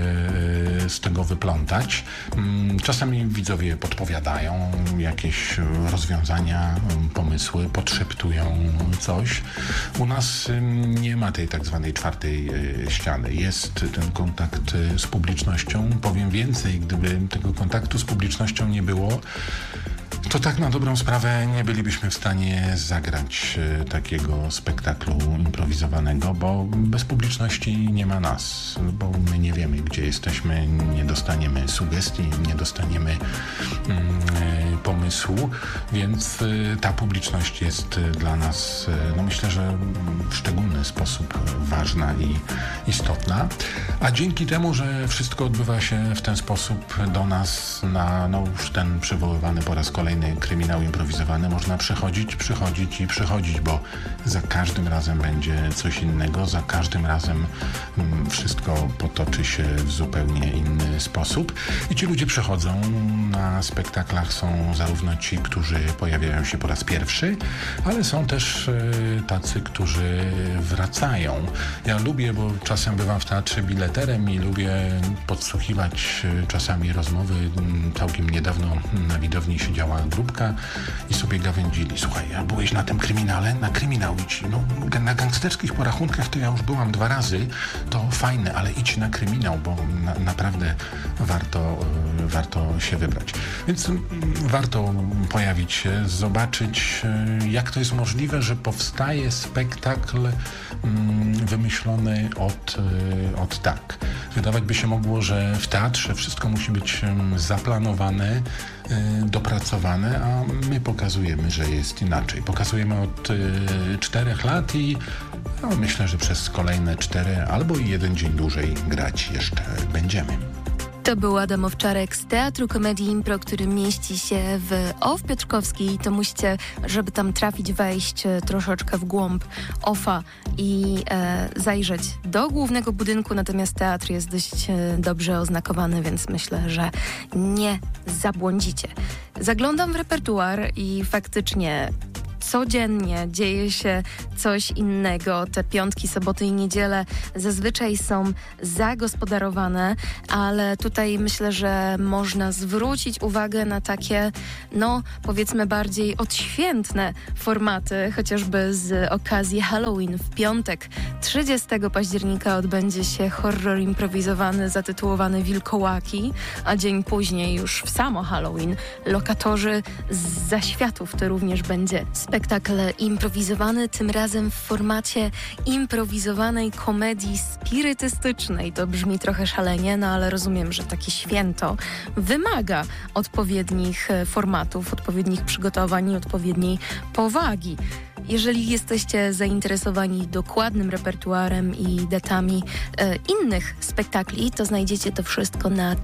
z tego wyplątać. Czasami widzowie podpowiadają jakieś rozwiązania, pomysły, podszeptują coś. U nas nie ma tej tak zwanej czwartej ściany. Jest ten kontakt z publicznością. Powiem więcej, gdyby tego kontaktu z publicznością nie było, to tak na dobrą sprawę nie bylibyśmy w stanie zagrać takiego spektaklu improwizowanego, bo bez publiczności nie ma nas, bo my nie wiemy, gdzie jesteśmy, nie dostaniemy sugestii, nie dostaniemy pomysłu, więc ta publiczność jest dla nas, myślę, że w szczególny sposób ważna i istotna, a dzięki temu, że wszystko odbywa się w ten sposób do nas na już ten przywoływany po raz kolejny kryminał improwizowany można przychodzić, bo za każdym razem będzie coś innego, za każdym razem wszystko potoczy się w zupełnie inny sposób i ci ludzie przychodzą. Na spektaklach są zarówno ci, którzy pojawiają się po raz pierwszy, ale są też tacy, którzy wracają. Ja lubię, bo czasem bywam w teatrze bileterem i lubię podsłuchiwać czasami rozmowy. Całkiem niedawno na widowni siedziała grupka i sobie gawędzili. Słuchaj, a byłeś na tym kryminale? Na kryminał idź. Na gangsterskich porachunkach to ja już byłam 2 razy. To fajne, ale idź na kryminał, bo naprawdę warto się wybrać. Więc warto pojawić się, zobaczyć, jak to jest możliwe, że powstaje spektakl wymyślony od tak. Wydawać by się mogło, że w teatrze wszystko musi być zaplanowane, dopracowane, a my pokazujemy, że jest inaczej. Pokazujemy od 4 lat i myślę, że przez kolejne 4 albo i 1 dzień dłużej grać jeszcze będziemy. To był Adam Owczarek z Teatru Komedii Impro, który mieści się w OFF Piotrkowskiej. To musicie, żeby tam trafić, wejść troszeczkę w głąb OFF-a i zajrzeć do głównego budynku. Natomiast teatr jest dość dobrze oznakowany, więc myślę, że nie zabłądzicie. Zaglądam w repertuar i faktycznie codziennie dzieje się coś innego. Te piątki, soboty i niedziele zazwyczaj są zagospodarowane, ale tutaj myślę, że można zwrócić uwagę na takie, powiedzmy bardziej odświętne formaty, chociażby z okazji Halloween. W piątek 30 października odbędzie się horror improwizowany zatytułowany Wilkołaki, a dzień później już w samo Halloween Lokatorzy z Zaświatów. To również będzie spektakl improwizowany, tym razem w formacie improwizowanej komedii spirytystycznej. To brzmi trochę szalenie, ale rozumiem, że takie święto wymaga odpowiednich formatów, odpowiednich przygotowań i odpowiedniej powagi. Jeżeli jesteście zainteresowani dokładnym repertuarem i datami innych spektakli, to znajdziecie to wszystko na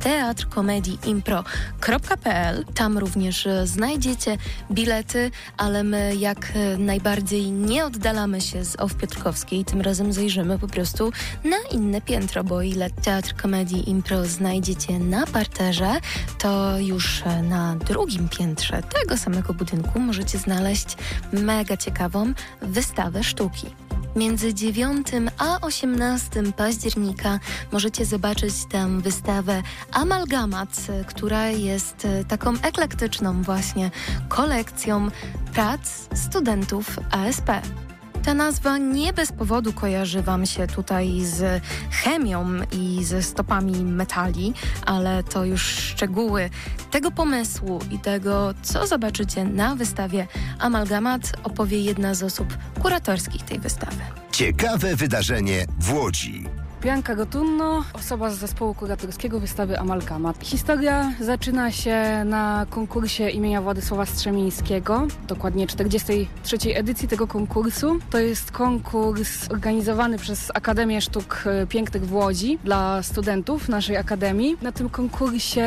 teatrkomediimpro.pl. Tam również znajdziecie bilety, ale my jak najbardziej nie oddalamy się z OFF Piotrkowskiej. Tym razem zajrzymy po prostu na inne piętro, bo ile Teatr Komedii Impro znajdziecie na parterze, to już na drugim piętrze tego samego budynku możecie znaleźć mega ciekawą wystawę sztuki. Między 9 a 18 października możecie zobaczyć tam wystawę Amalgamat, która jest taką eklektyczną właśnie kolekcją prac studentów ASP. Ta nazwa nie bez powodu kojarzy Wam się tutaj z chemią i ze stopami metali, ale to już szczegóły tego pomysłu i tego, co zobaczycie na wystawie Amalgamat, opowie jedna z osób kuratorskich tej wystawy. Ciekawe wydarzenie w Łodzi. Bianka Gotunno, osoba z zespołu kuratorskiego wystawy Amalgamat. Historia zaczyna się na konkursie imienia Władysława Strzemińskiego, dokładnie 43. edycji tego konkursu. To jest konkurs organizowany przez Akademię Sztuk Pięknych w Łodzi dla studentów naszej akademii. Na tym konkursie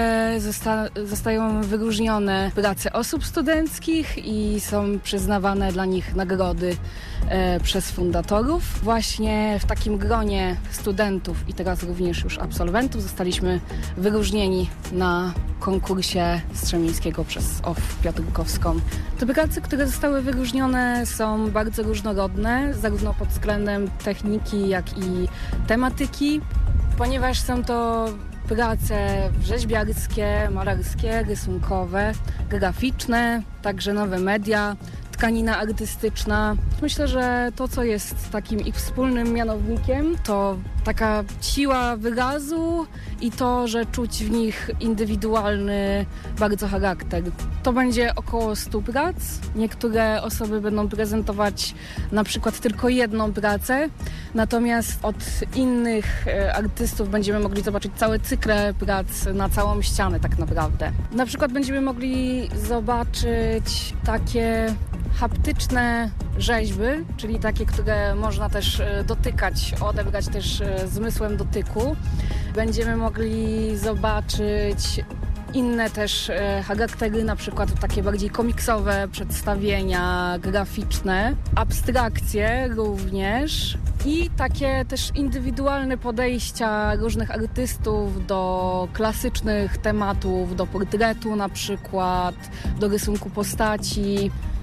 zostają wyróżnione prace osób studenckich i są przyznawane dla nich nagrody przez fundatorów. Właśnie w takim gronie studentów i teraz również już absolwentów zostaliśmy wyróżnieni na konkursie Strzemińskiego przez OFF Piotrkowską. Te prace, które zostały wyróżnione, są bardzo różnorodne, zarówno pod względem techniki, jak i tematyki, ponieważ są to prace rzeźbiarskie, malarskie, rysunkowe, graficzne, także nowe media, tkanina artystyczna. Myślę, że to, co jest takim ich wspólnym mianownikiem, to taka siła wyrazu i to, że czuć w nich indywidualny bardzo charakter. To będzie około 100 prac. Niektóre osoby będą prezentować na przykład tylko jedną pracę, natomiast od innych artystów będziemy mogli zobaczyć całe cykle prac na całą ścianę tak naprawdę. Na przykład będziemy mogli zobaczyć takie haptyczne rzeźby, czyli takie, które można też dotykać, odebrać też zmysłem dotyku. Będziemy mogli zobaczyć inne też charaktery, na przykład takie bardziej komiksowe przedstawienia graficzne, abstrakcje również i takie też indywidualne podejścia różnych artystów do klasycznych tematów, do portretu na przykład, do rysunku postaci.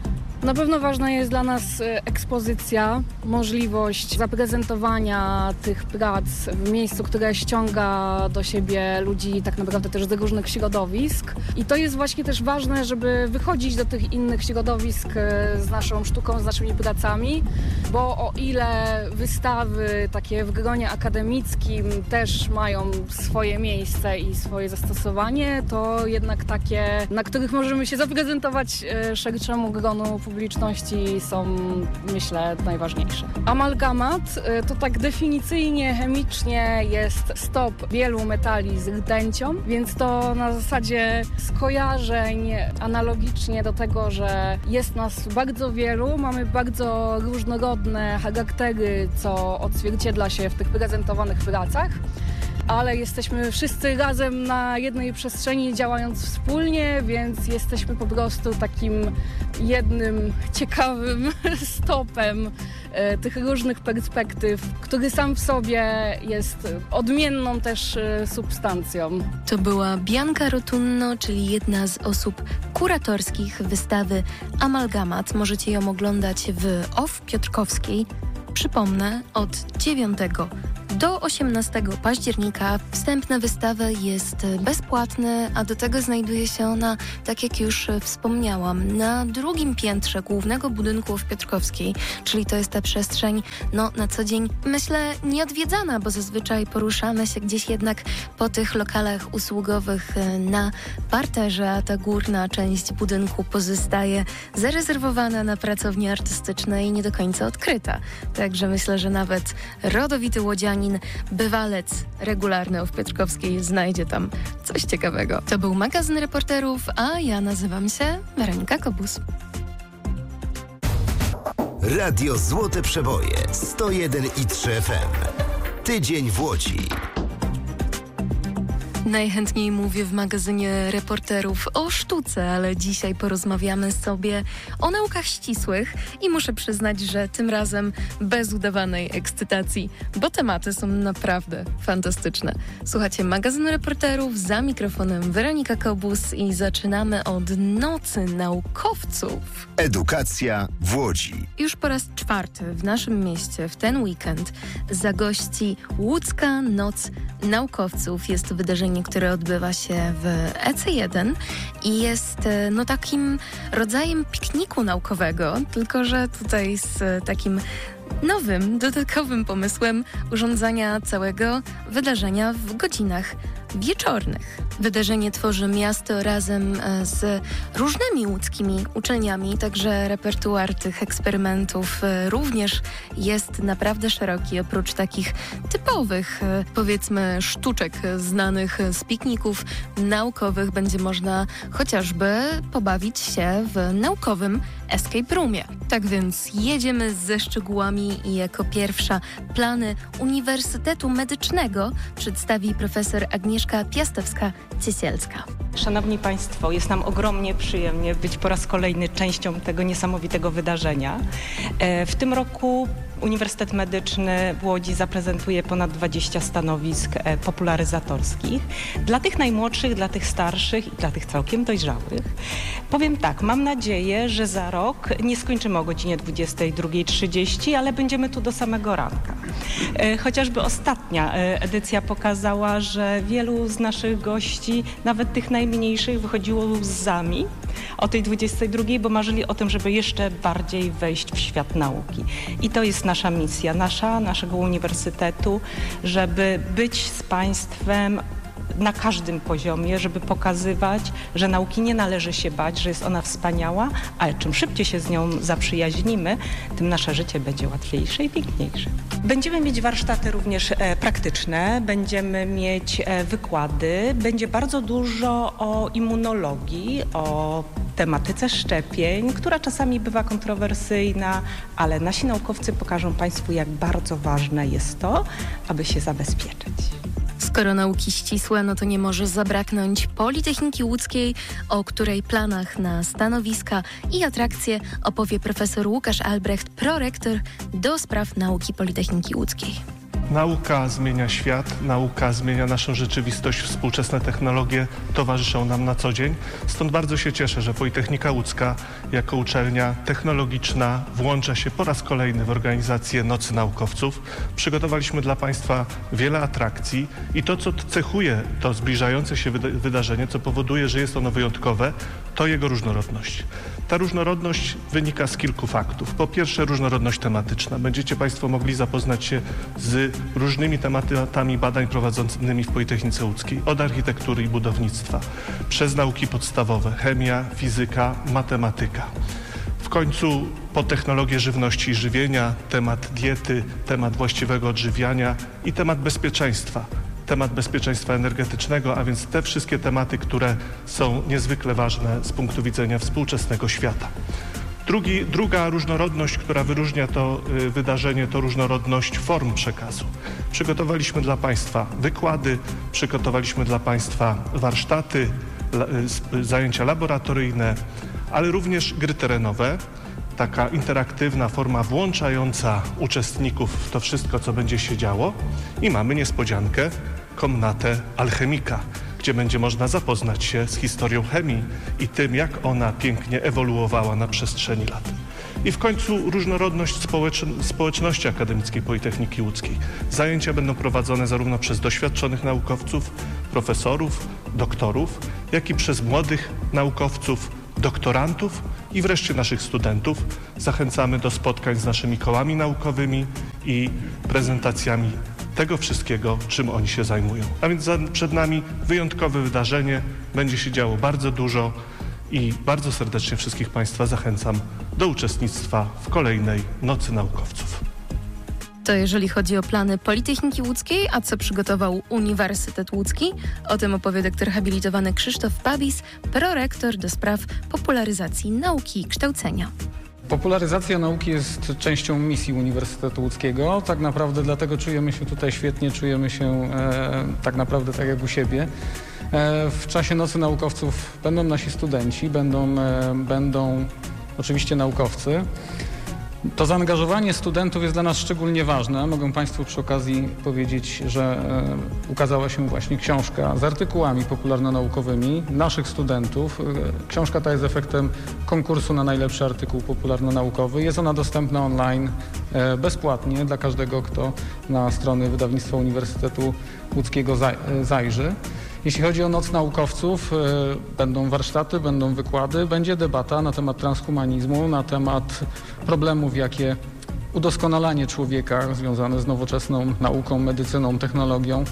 Na pewno ważna jest dla nas ekspozycja, możliwość zaprezentowania tych prac w miejscu, które ściąga do siebie ludzi tak naprawdę też z różnych środowisk. I to jest właśnie też ważne, żeby wychodzić do tych innych środowisk z naszą sztuką, z naszymi pracami, bo o ile wystawy takie w gronie akademickim też mają swoje miejsce i swoje zastosowanie, to jednak takie, na których możemy się zaprezentować szerszemu gronu publiczności, są, myślę, najważniejsze. Amalgamat to tak definicyjnie, chemicznie jest stop wielu metali z rtęcią, więc to na zasadzie skojarzeń analogicznie do tego, że jest nas bardzo wielu, mamy bardzo różnorodne charaktery, co odzwierciedla się w tych prezentowanych pracach, ale jesteśmy wszyscy razem na jednej przestrzeni, działając wspólnie, więc jesteśmy po prostu takim jednym ciekawym stopem tych różnych perspektyw, który sam w sobie jest odmienną też substancją. To była Bianca Rotunno, czyli jedna z osób kuratorskich wystawy Amalgamat. Możecie ją oglądać w OFF Piotrkowskiej. Przypomnę, od 9 do 18 października wstęp na wystawę jest bezpłatny, a do tego znajduje się ona, tak jak już wspomniałam, na drugim piętrze głównego budynku w Piotrkowskiej, czyli to jest ta przestrzeń, na co dzień, myślę, nieodwiedzana, bo zazwyczaj poruszamy się gdzieś jednak po tych lokalach usługowych na parterze, a ta górna część budynku pozostaje zarezerwowana na pracownie artystyczne i nie do końca odkryta. Także myślę, że nawet rodowity łodzianin, bywalec regularny w Piotrkowskiej znajdzie tam coś ciekawego. To był magazyn Reporterów, a ja nazywam się Weronika Kobus. Radio Złote Przeboje 101,3 FM. Tydzień w Łodzi. Najchętniej mówię w magazynie Reporterów o sztuce, ale dzisiaj porozmawiamy sobie o naukach ścisłych i muszę przyznać, że tym razem bez udawanej ekscytacji, bo tematy są naprawdę fantastyczne. Słuchacie magazynu Reporterów, za mikrofonem Weronika Kobus i zaczynamy od Nocy Naukowców. Edukacja w Łodzi. Już po raz 4 w naszym mieście w ten weekend zagości Łódzka Noc Naukowców. Jest to wydarzenie, które odbywa się w EC1 i jest takim rodzajem pikniku naukowego, tylko że tutaj z takim nowym, dodatkowym pomysłem urządzania całego wydarzenia w godzinach wieczornych. Wydarzenie tworzy miasto razem z różnymi łódzkimi uczelniami, także repertuar tych eksperymentów również jest naprawdę szeroki. Oprócz takich typowych, powiedzmy, sztuczek znanych z pikników naukowych, będzie można chociażby pobawić się w naukowym escape roomie. Tak więc jedziemy ze szczegółami i jako pierwsza plany Uniwersytetu Medycznego przedstawi profesor Agnieszka Piastowska-Ciesielska. Szanowni Państwo, jest nam ogromnie przyjemnie być po raz kolejny częścią tego niesamowitego wydarzenia. W tym roku Uniwersytet Medyczny w Łodzi zaprezentuje ponad 20 stanowisk popularyzatorskich. Dla tych najmłodszych, dla tych starszych i dla tych całkiem dojrzałych. Powiem tak, mam nadzieję, że za rok nie skończymy o godzinie 22:30, ale będziemy tu do samego ranka. Chociażby ostatnia edycja pokazała, że wielu z naszych gości, nawet tych najmniejszych, wychodziło łzami o tej 22:00, bo marzyli o tym, żeby jeszcze bardziej wejść w świat nauki. I to jest nasza misja, naszego uniwersytetu, żeby być z Państwem na każdym poziomie, żeby pokazywać, że nauki nie należy się bać, że jest ona wspaniała, ale czym szybciej się z nią zaprzyjaźnimy, tym nasze życie będzie łatwiejsze i piękniejsze. Będziemy mieć warsztaty również praktyczne, będziemy mieć wykłady, będzie bardzo dużo o immunologii, o tematyce szczepień, która czasami bywa kontrowersyjna, ale nasi naukowcy pokażą Państwu, jak bardzo ważne jest to, aby się zabezpieczyć. Skoro nauki ścisłe, no to nie może zabraknąć Politechniki Łódzkiej, o której planach na stanowiska i atrakcje opowie profesor Łukasz Albrecht, prorektor do spraw nauki Politechniki Łódzkiej. Nauka zmienia świat, nauka zmienia naszą rzeczywistość, współczesne technologie towarzyszą nam na co dzień. Stąd bardzo się cieszę, że Politechnika Łódzka jako uczelnia technologiczna włącza się po raz kolejny w organizację Nocy Naukowców. Przygotowaliśmy dla Państwa wiele atrakcji i to, co cechuje to zbliżające się wydarzenie, co powoduje, że jest ono wyjątkowe, to jego różnorodność. Ta różnorodność wynika z kilku faktów. Po pierwsze, różnorodność tematyczna. Będziecie Państwo mogli zapoznać się z różnymi tematami badań prowadzonymi w Politechnice Łódzkiej. Od architektury i budownictwa, przez nauki podstawowe, chemia, fizyka, matematyka. W końcu po technologię żywności i żywienia, temat diety, temat właściwego odżywiania i temat bezpieczeństwa. Temat bezpieczeństwa energetycznego, a więc te wszystkie tematy, które są niezwykle ważne z punktu widzenia współczesnego świata. Druga różnorodność, która wyróżnia to wydarzenie, to różnorodność form przekazu. Przygotowaliśmy dla Państwa wykłady, przygotowaliśmy dla Państwa warsztaty, zajęcia laboratoryjne, ale również gry terenowe. Taka interaktywna forma włączająca uczestników w to wszystko, co będzie się działo. I mamy niespodziankę, komnatę alchemika, gdzie będzie można zapoznać się z historią chemii i tym, jak ona pięknie ewoluowała na przestrzeni lat. I w końcu różnorodność społeczności akademickiej Politechniki Łódzkiej. Zajęcia będą prowadzone zarówno przez doświadczonych naukowców, profesorów, doktorów, jak i przez młodych naukowców, doktorantów i wreszcie naszych studentów. Zachęcamy do spotkań z naszymi kołami naukowymi i prezentacjami tego wszystkiego, czym oni się zajmują. A więc przed nami wyjątkowe wydarzenie, będzie się działo bardzo dużo i bardzo serdecznie wszystkich Państwa zachęcam do uczestnictwa w kolejnej Nocy Naukowców. To jeżeli chodzi o plany Politechniki Łódzkiej, a co przygotował Uniwersytet Łódzki, o tym opowie doktor habilitowany Krzysztof Pabis, prorektor do spraw popularyzacji nauki i kształcenia. Popularyzacja nauki jest częścią misji Uniwersytetu Łódzkiego. Tak naprawdę dlatego czujemy się tutaj świetnie, czujemy się tak naprawdę tak jak u siebie. W czasie Nocy Naukowców będą nasi studenci, będą oczywiście naukowcy. To zaangażowanie studentów jest dla nas szczególnie ważne. Mogę Państwu przy okazji powiedzieć, że ukazała się właśnie książka z artykułami popularnonaukowymi naszych studentów. Książka ta jest efektem konkursu na najlepszy artykuł popularnonaukowy. Jest ona dostępna online bezpłatnie dla każdego, kto na strony Wydawnictwa Uniwersytetu Łódzkiego zajrzy. Jeśli chodzi o Noc Naukowców, będą warsztaty, będą wykłady, będzie debata na temat transhumanizmu, na temat problemów, jakie udoskonalanie człowieka związane z nowoczesną nauką, medycyną, technologią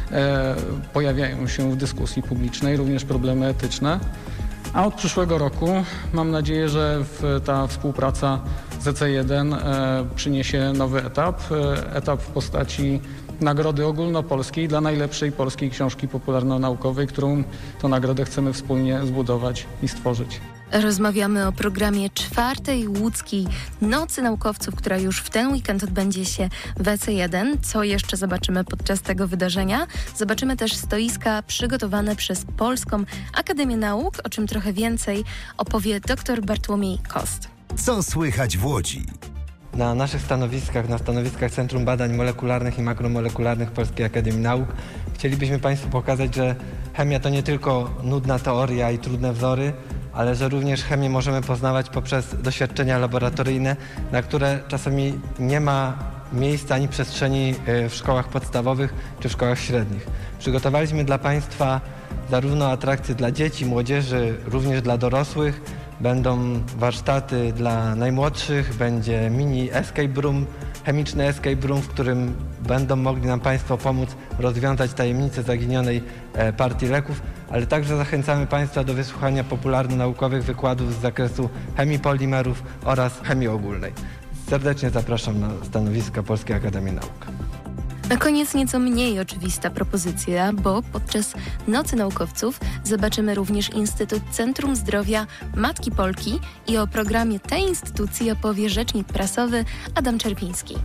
pojawiają się w dyskusji publicznej, również problemy etyczne. A od przyszłego roku mam nadzieję, że ta współpraca z EC1 przyniesie nowy etap w postaci Nagrody Ogólnopolskiej dla najlepszej polskiej książki popularno-naukowej, którą to nagrodę chcemy wspólnie zbudować i stworzyć. Rozmawiamy o programie 4. Łódzkiej Nocy Naukowców, która już w ten weekend odbędzie się w EC1. Co jeszcze zobaczymy podczas tego wydarzenia? Zobaczymy też stoiska przygotowane przez Polską Akademię Nauk, o czym trochę więcej opowie dr Bartłomiej Kost. Co słychać w Łodzi? Na naszych stanowiskach, na stanowiskach Centrum Badań Molekularnych i Makromolekularnych Polskiej Akademii Nauk chcielibyśmy Państwu pokazać, że chemia to nie tylko nudna teoria i trudne wzory, ale że również chemię możemy poznawać poprzez doświadczenia laboratoryjne, na które czasami nie ma miejsca ani przestrzeni w szkołach podstawowych czy w szkołach średnich. Przygotowaliśmy dla Państwa zarówno atrakcje dla dzieci, młodzieży, również dla dorosłych. Będą warsztaty dla najmłodszych, będzie mini escape room, chemiczny escape room, w którym będą mogli nam Państwo pomóc rozwiązać tajemnicę zaginionej partii leków, ale także zachęcamy Państwa do wysłuchania popularno-naukowych wykładów z zakresu chemii polimerów oraz chemii ogólnej. Serdecznie zapraszam na stanowiska Polskiej Akademii Nauk. Na koniec nieco mniej oczywista propozycja, bo podczas Nocy Naukowców zobaczymy również Instytut Centrum Zdrowia Matki Polki i o programie tej instytucji opowie rzecznik prasowy Adam Czerwiński.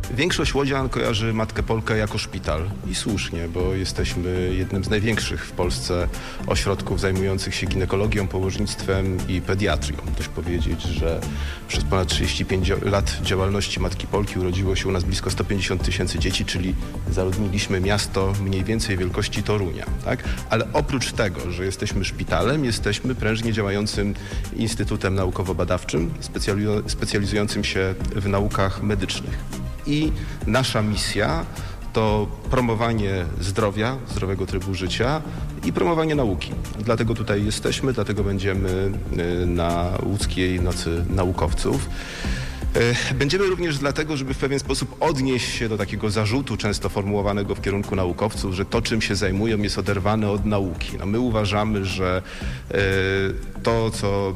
Większość łodzian kojarzy Matkę Polkę jako szpital i słusznie, bo jesteśmy jednym z największych w Polsce ośrodków zajmujących się ginekologią, położnictwem i pediatrią. Dość powiedzieć, że przez ponad 35 lat działalności Matki Polki urodziło się u nas blisko 150 000 dzieci, czyli zaludniliśmy miasto mniej więcej wielkości Torunia. Tak? Ale oprócz tego, że jesteśmy szpitalem, jesteśmy prężnie działającym instytutem naukowo-badawczym, specjalizującym się w naukach medycznych. I nasza misja to promowanie zdrowia, zdrowego trybu życia i promowanie nauki. Dlatego tutaj jesteśmy, dlatego będziemy na Łódzkiej Nocy Naukowców. Będziemy również dlatego, żeby w pewien sposób odnieść się do takiego zarzutu często formułowanego w kierunku naukowców, że to, czym się zajmują, jest oderwane od nauki. No, my uważamy, że to,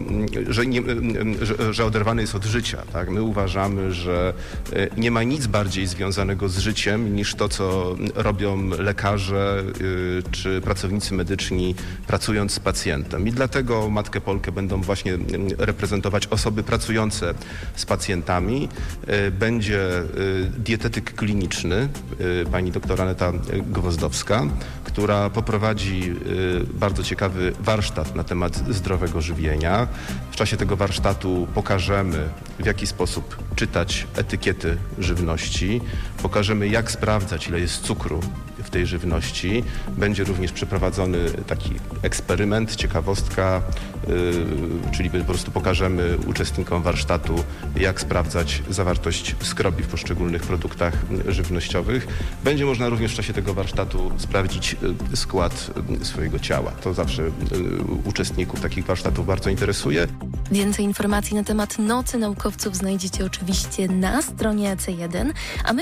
że oderwane jest od życia. Tak? My uważamy, że nie ma nic bardziej związanego z życiem niż to, co robią lekarze czy pracownicy medyczni, pracując z pacjentem. I dlatego Matkę Polkę będą właśnie reprezentować osoby pracujące z pacjentami. Będzie dietetyk kliniczny, pani doktor Aneta Gwozdowska, która poprowadzi bardzo ciekawy warsztat na temat zdrowego żywienia. W czasie tego warsztatu pokażemy, w jaki sposób czytać etykiety żywności, pokażemy, jak sprawdzać, ile jest cukru w tej żywności. Będzie również przeprowadzony taki eksperyment, ciekawostka, czyli po prostu pokażemy uczestnikom warsztatu, jak sprawdzać zawartość skrobi w poszczególnych produktach żywnościowych. Będzie można również w czasie tego warsztatu sprawdzić skład swojego ciała. To zawsze uczestników takich warsztatów bardzo interesuje. Więcej informacji na temat Nocy Naukowców znajdziecie oczywiście na stronie AC1, a my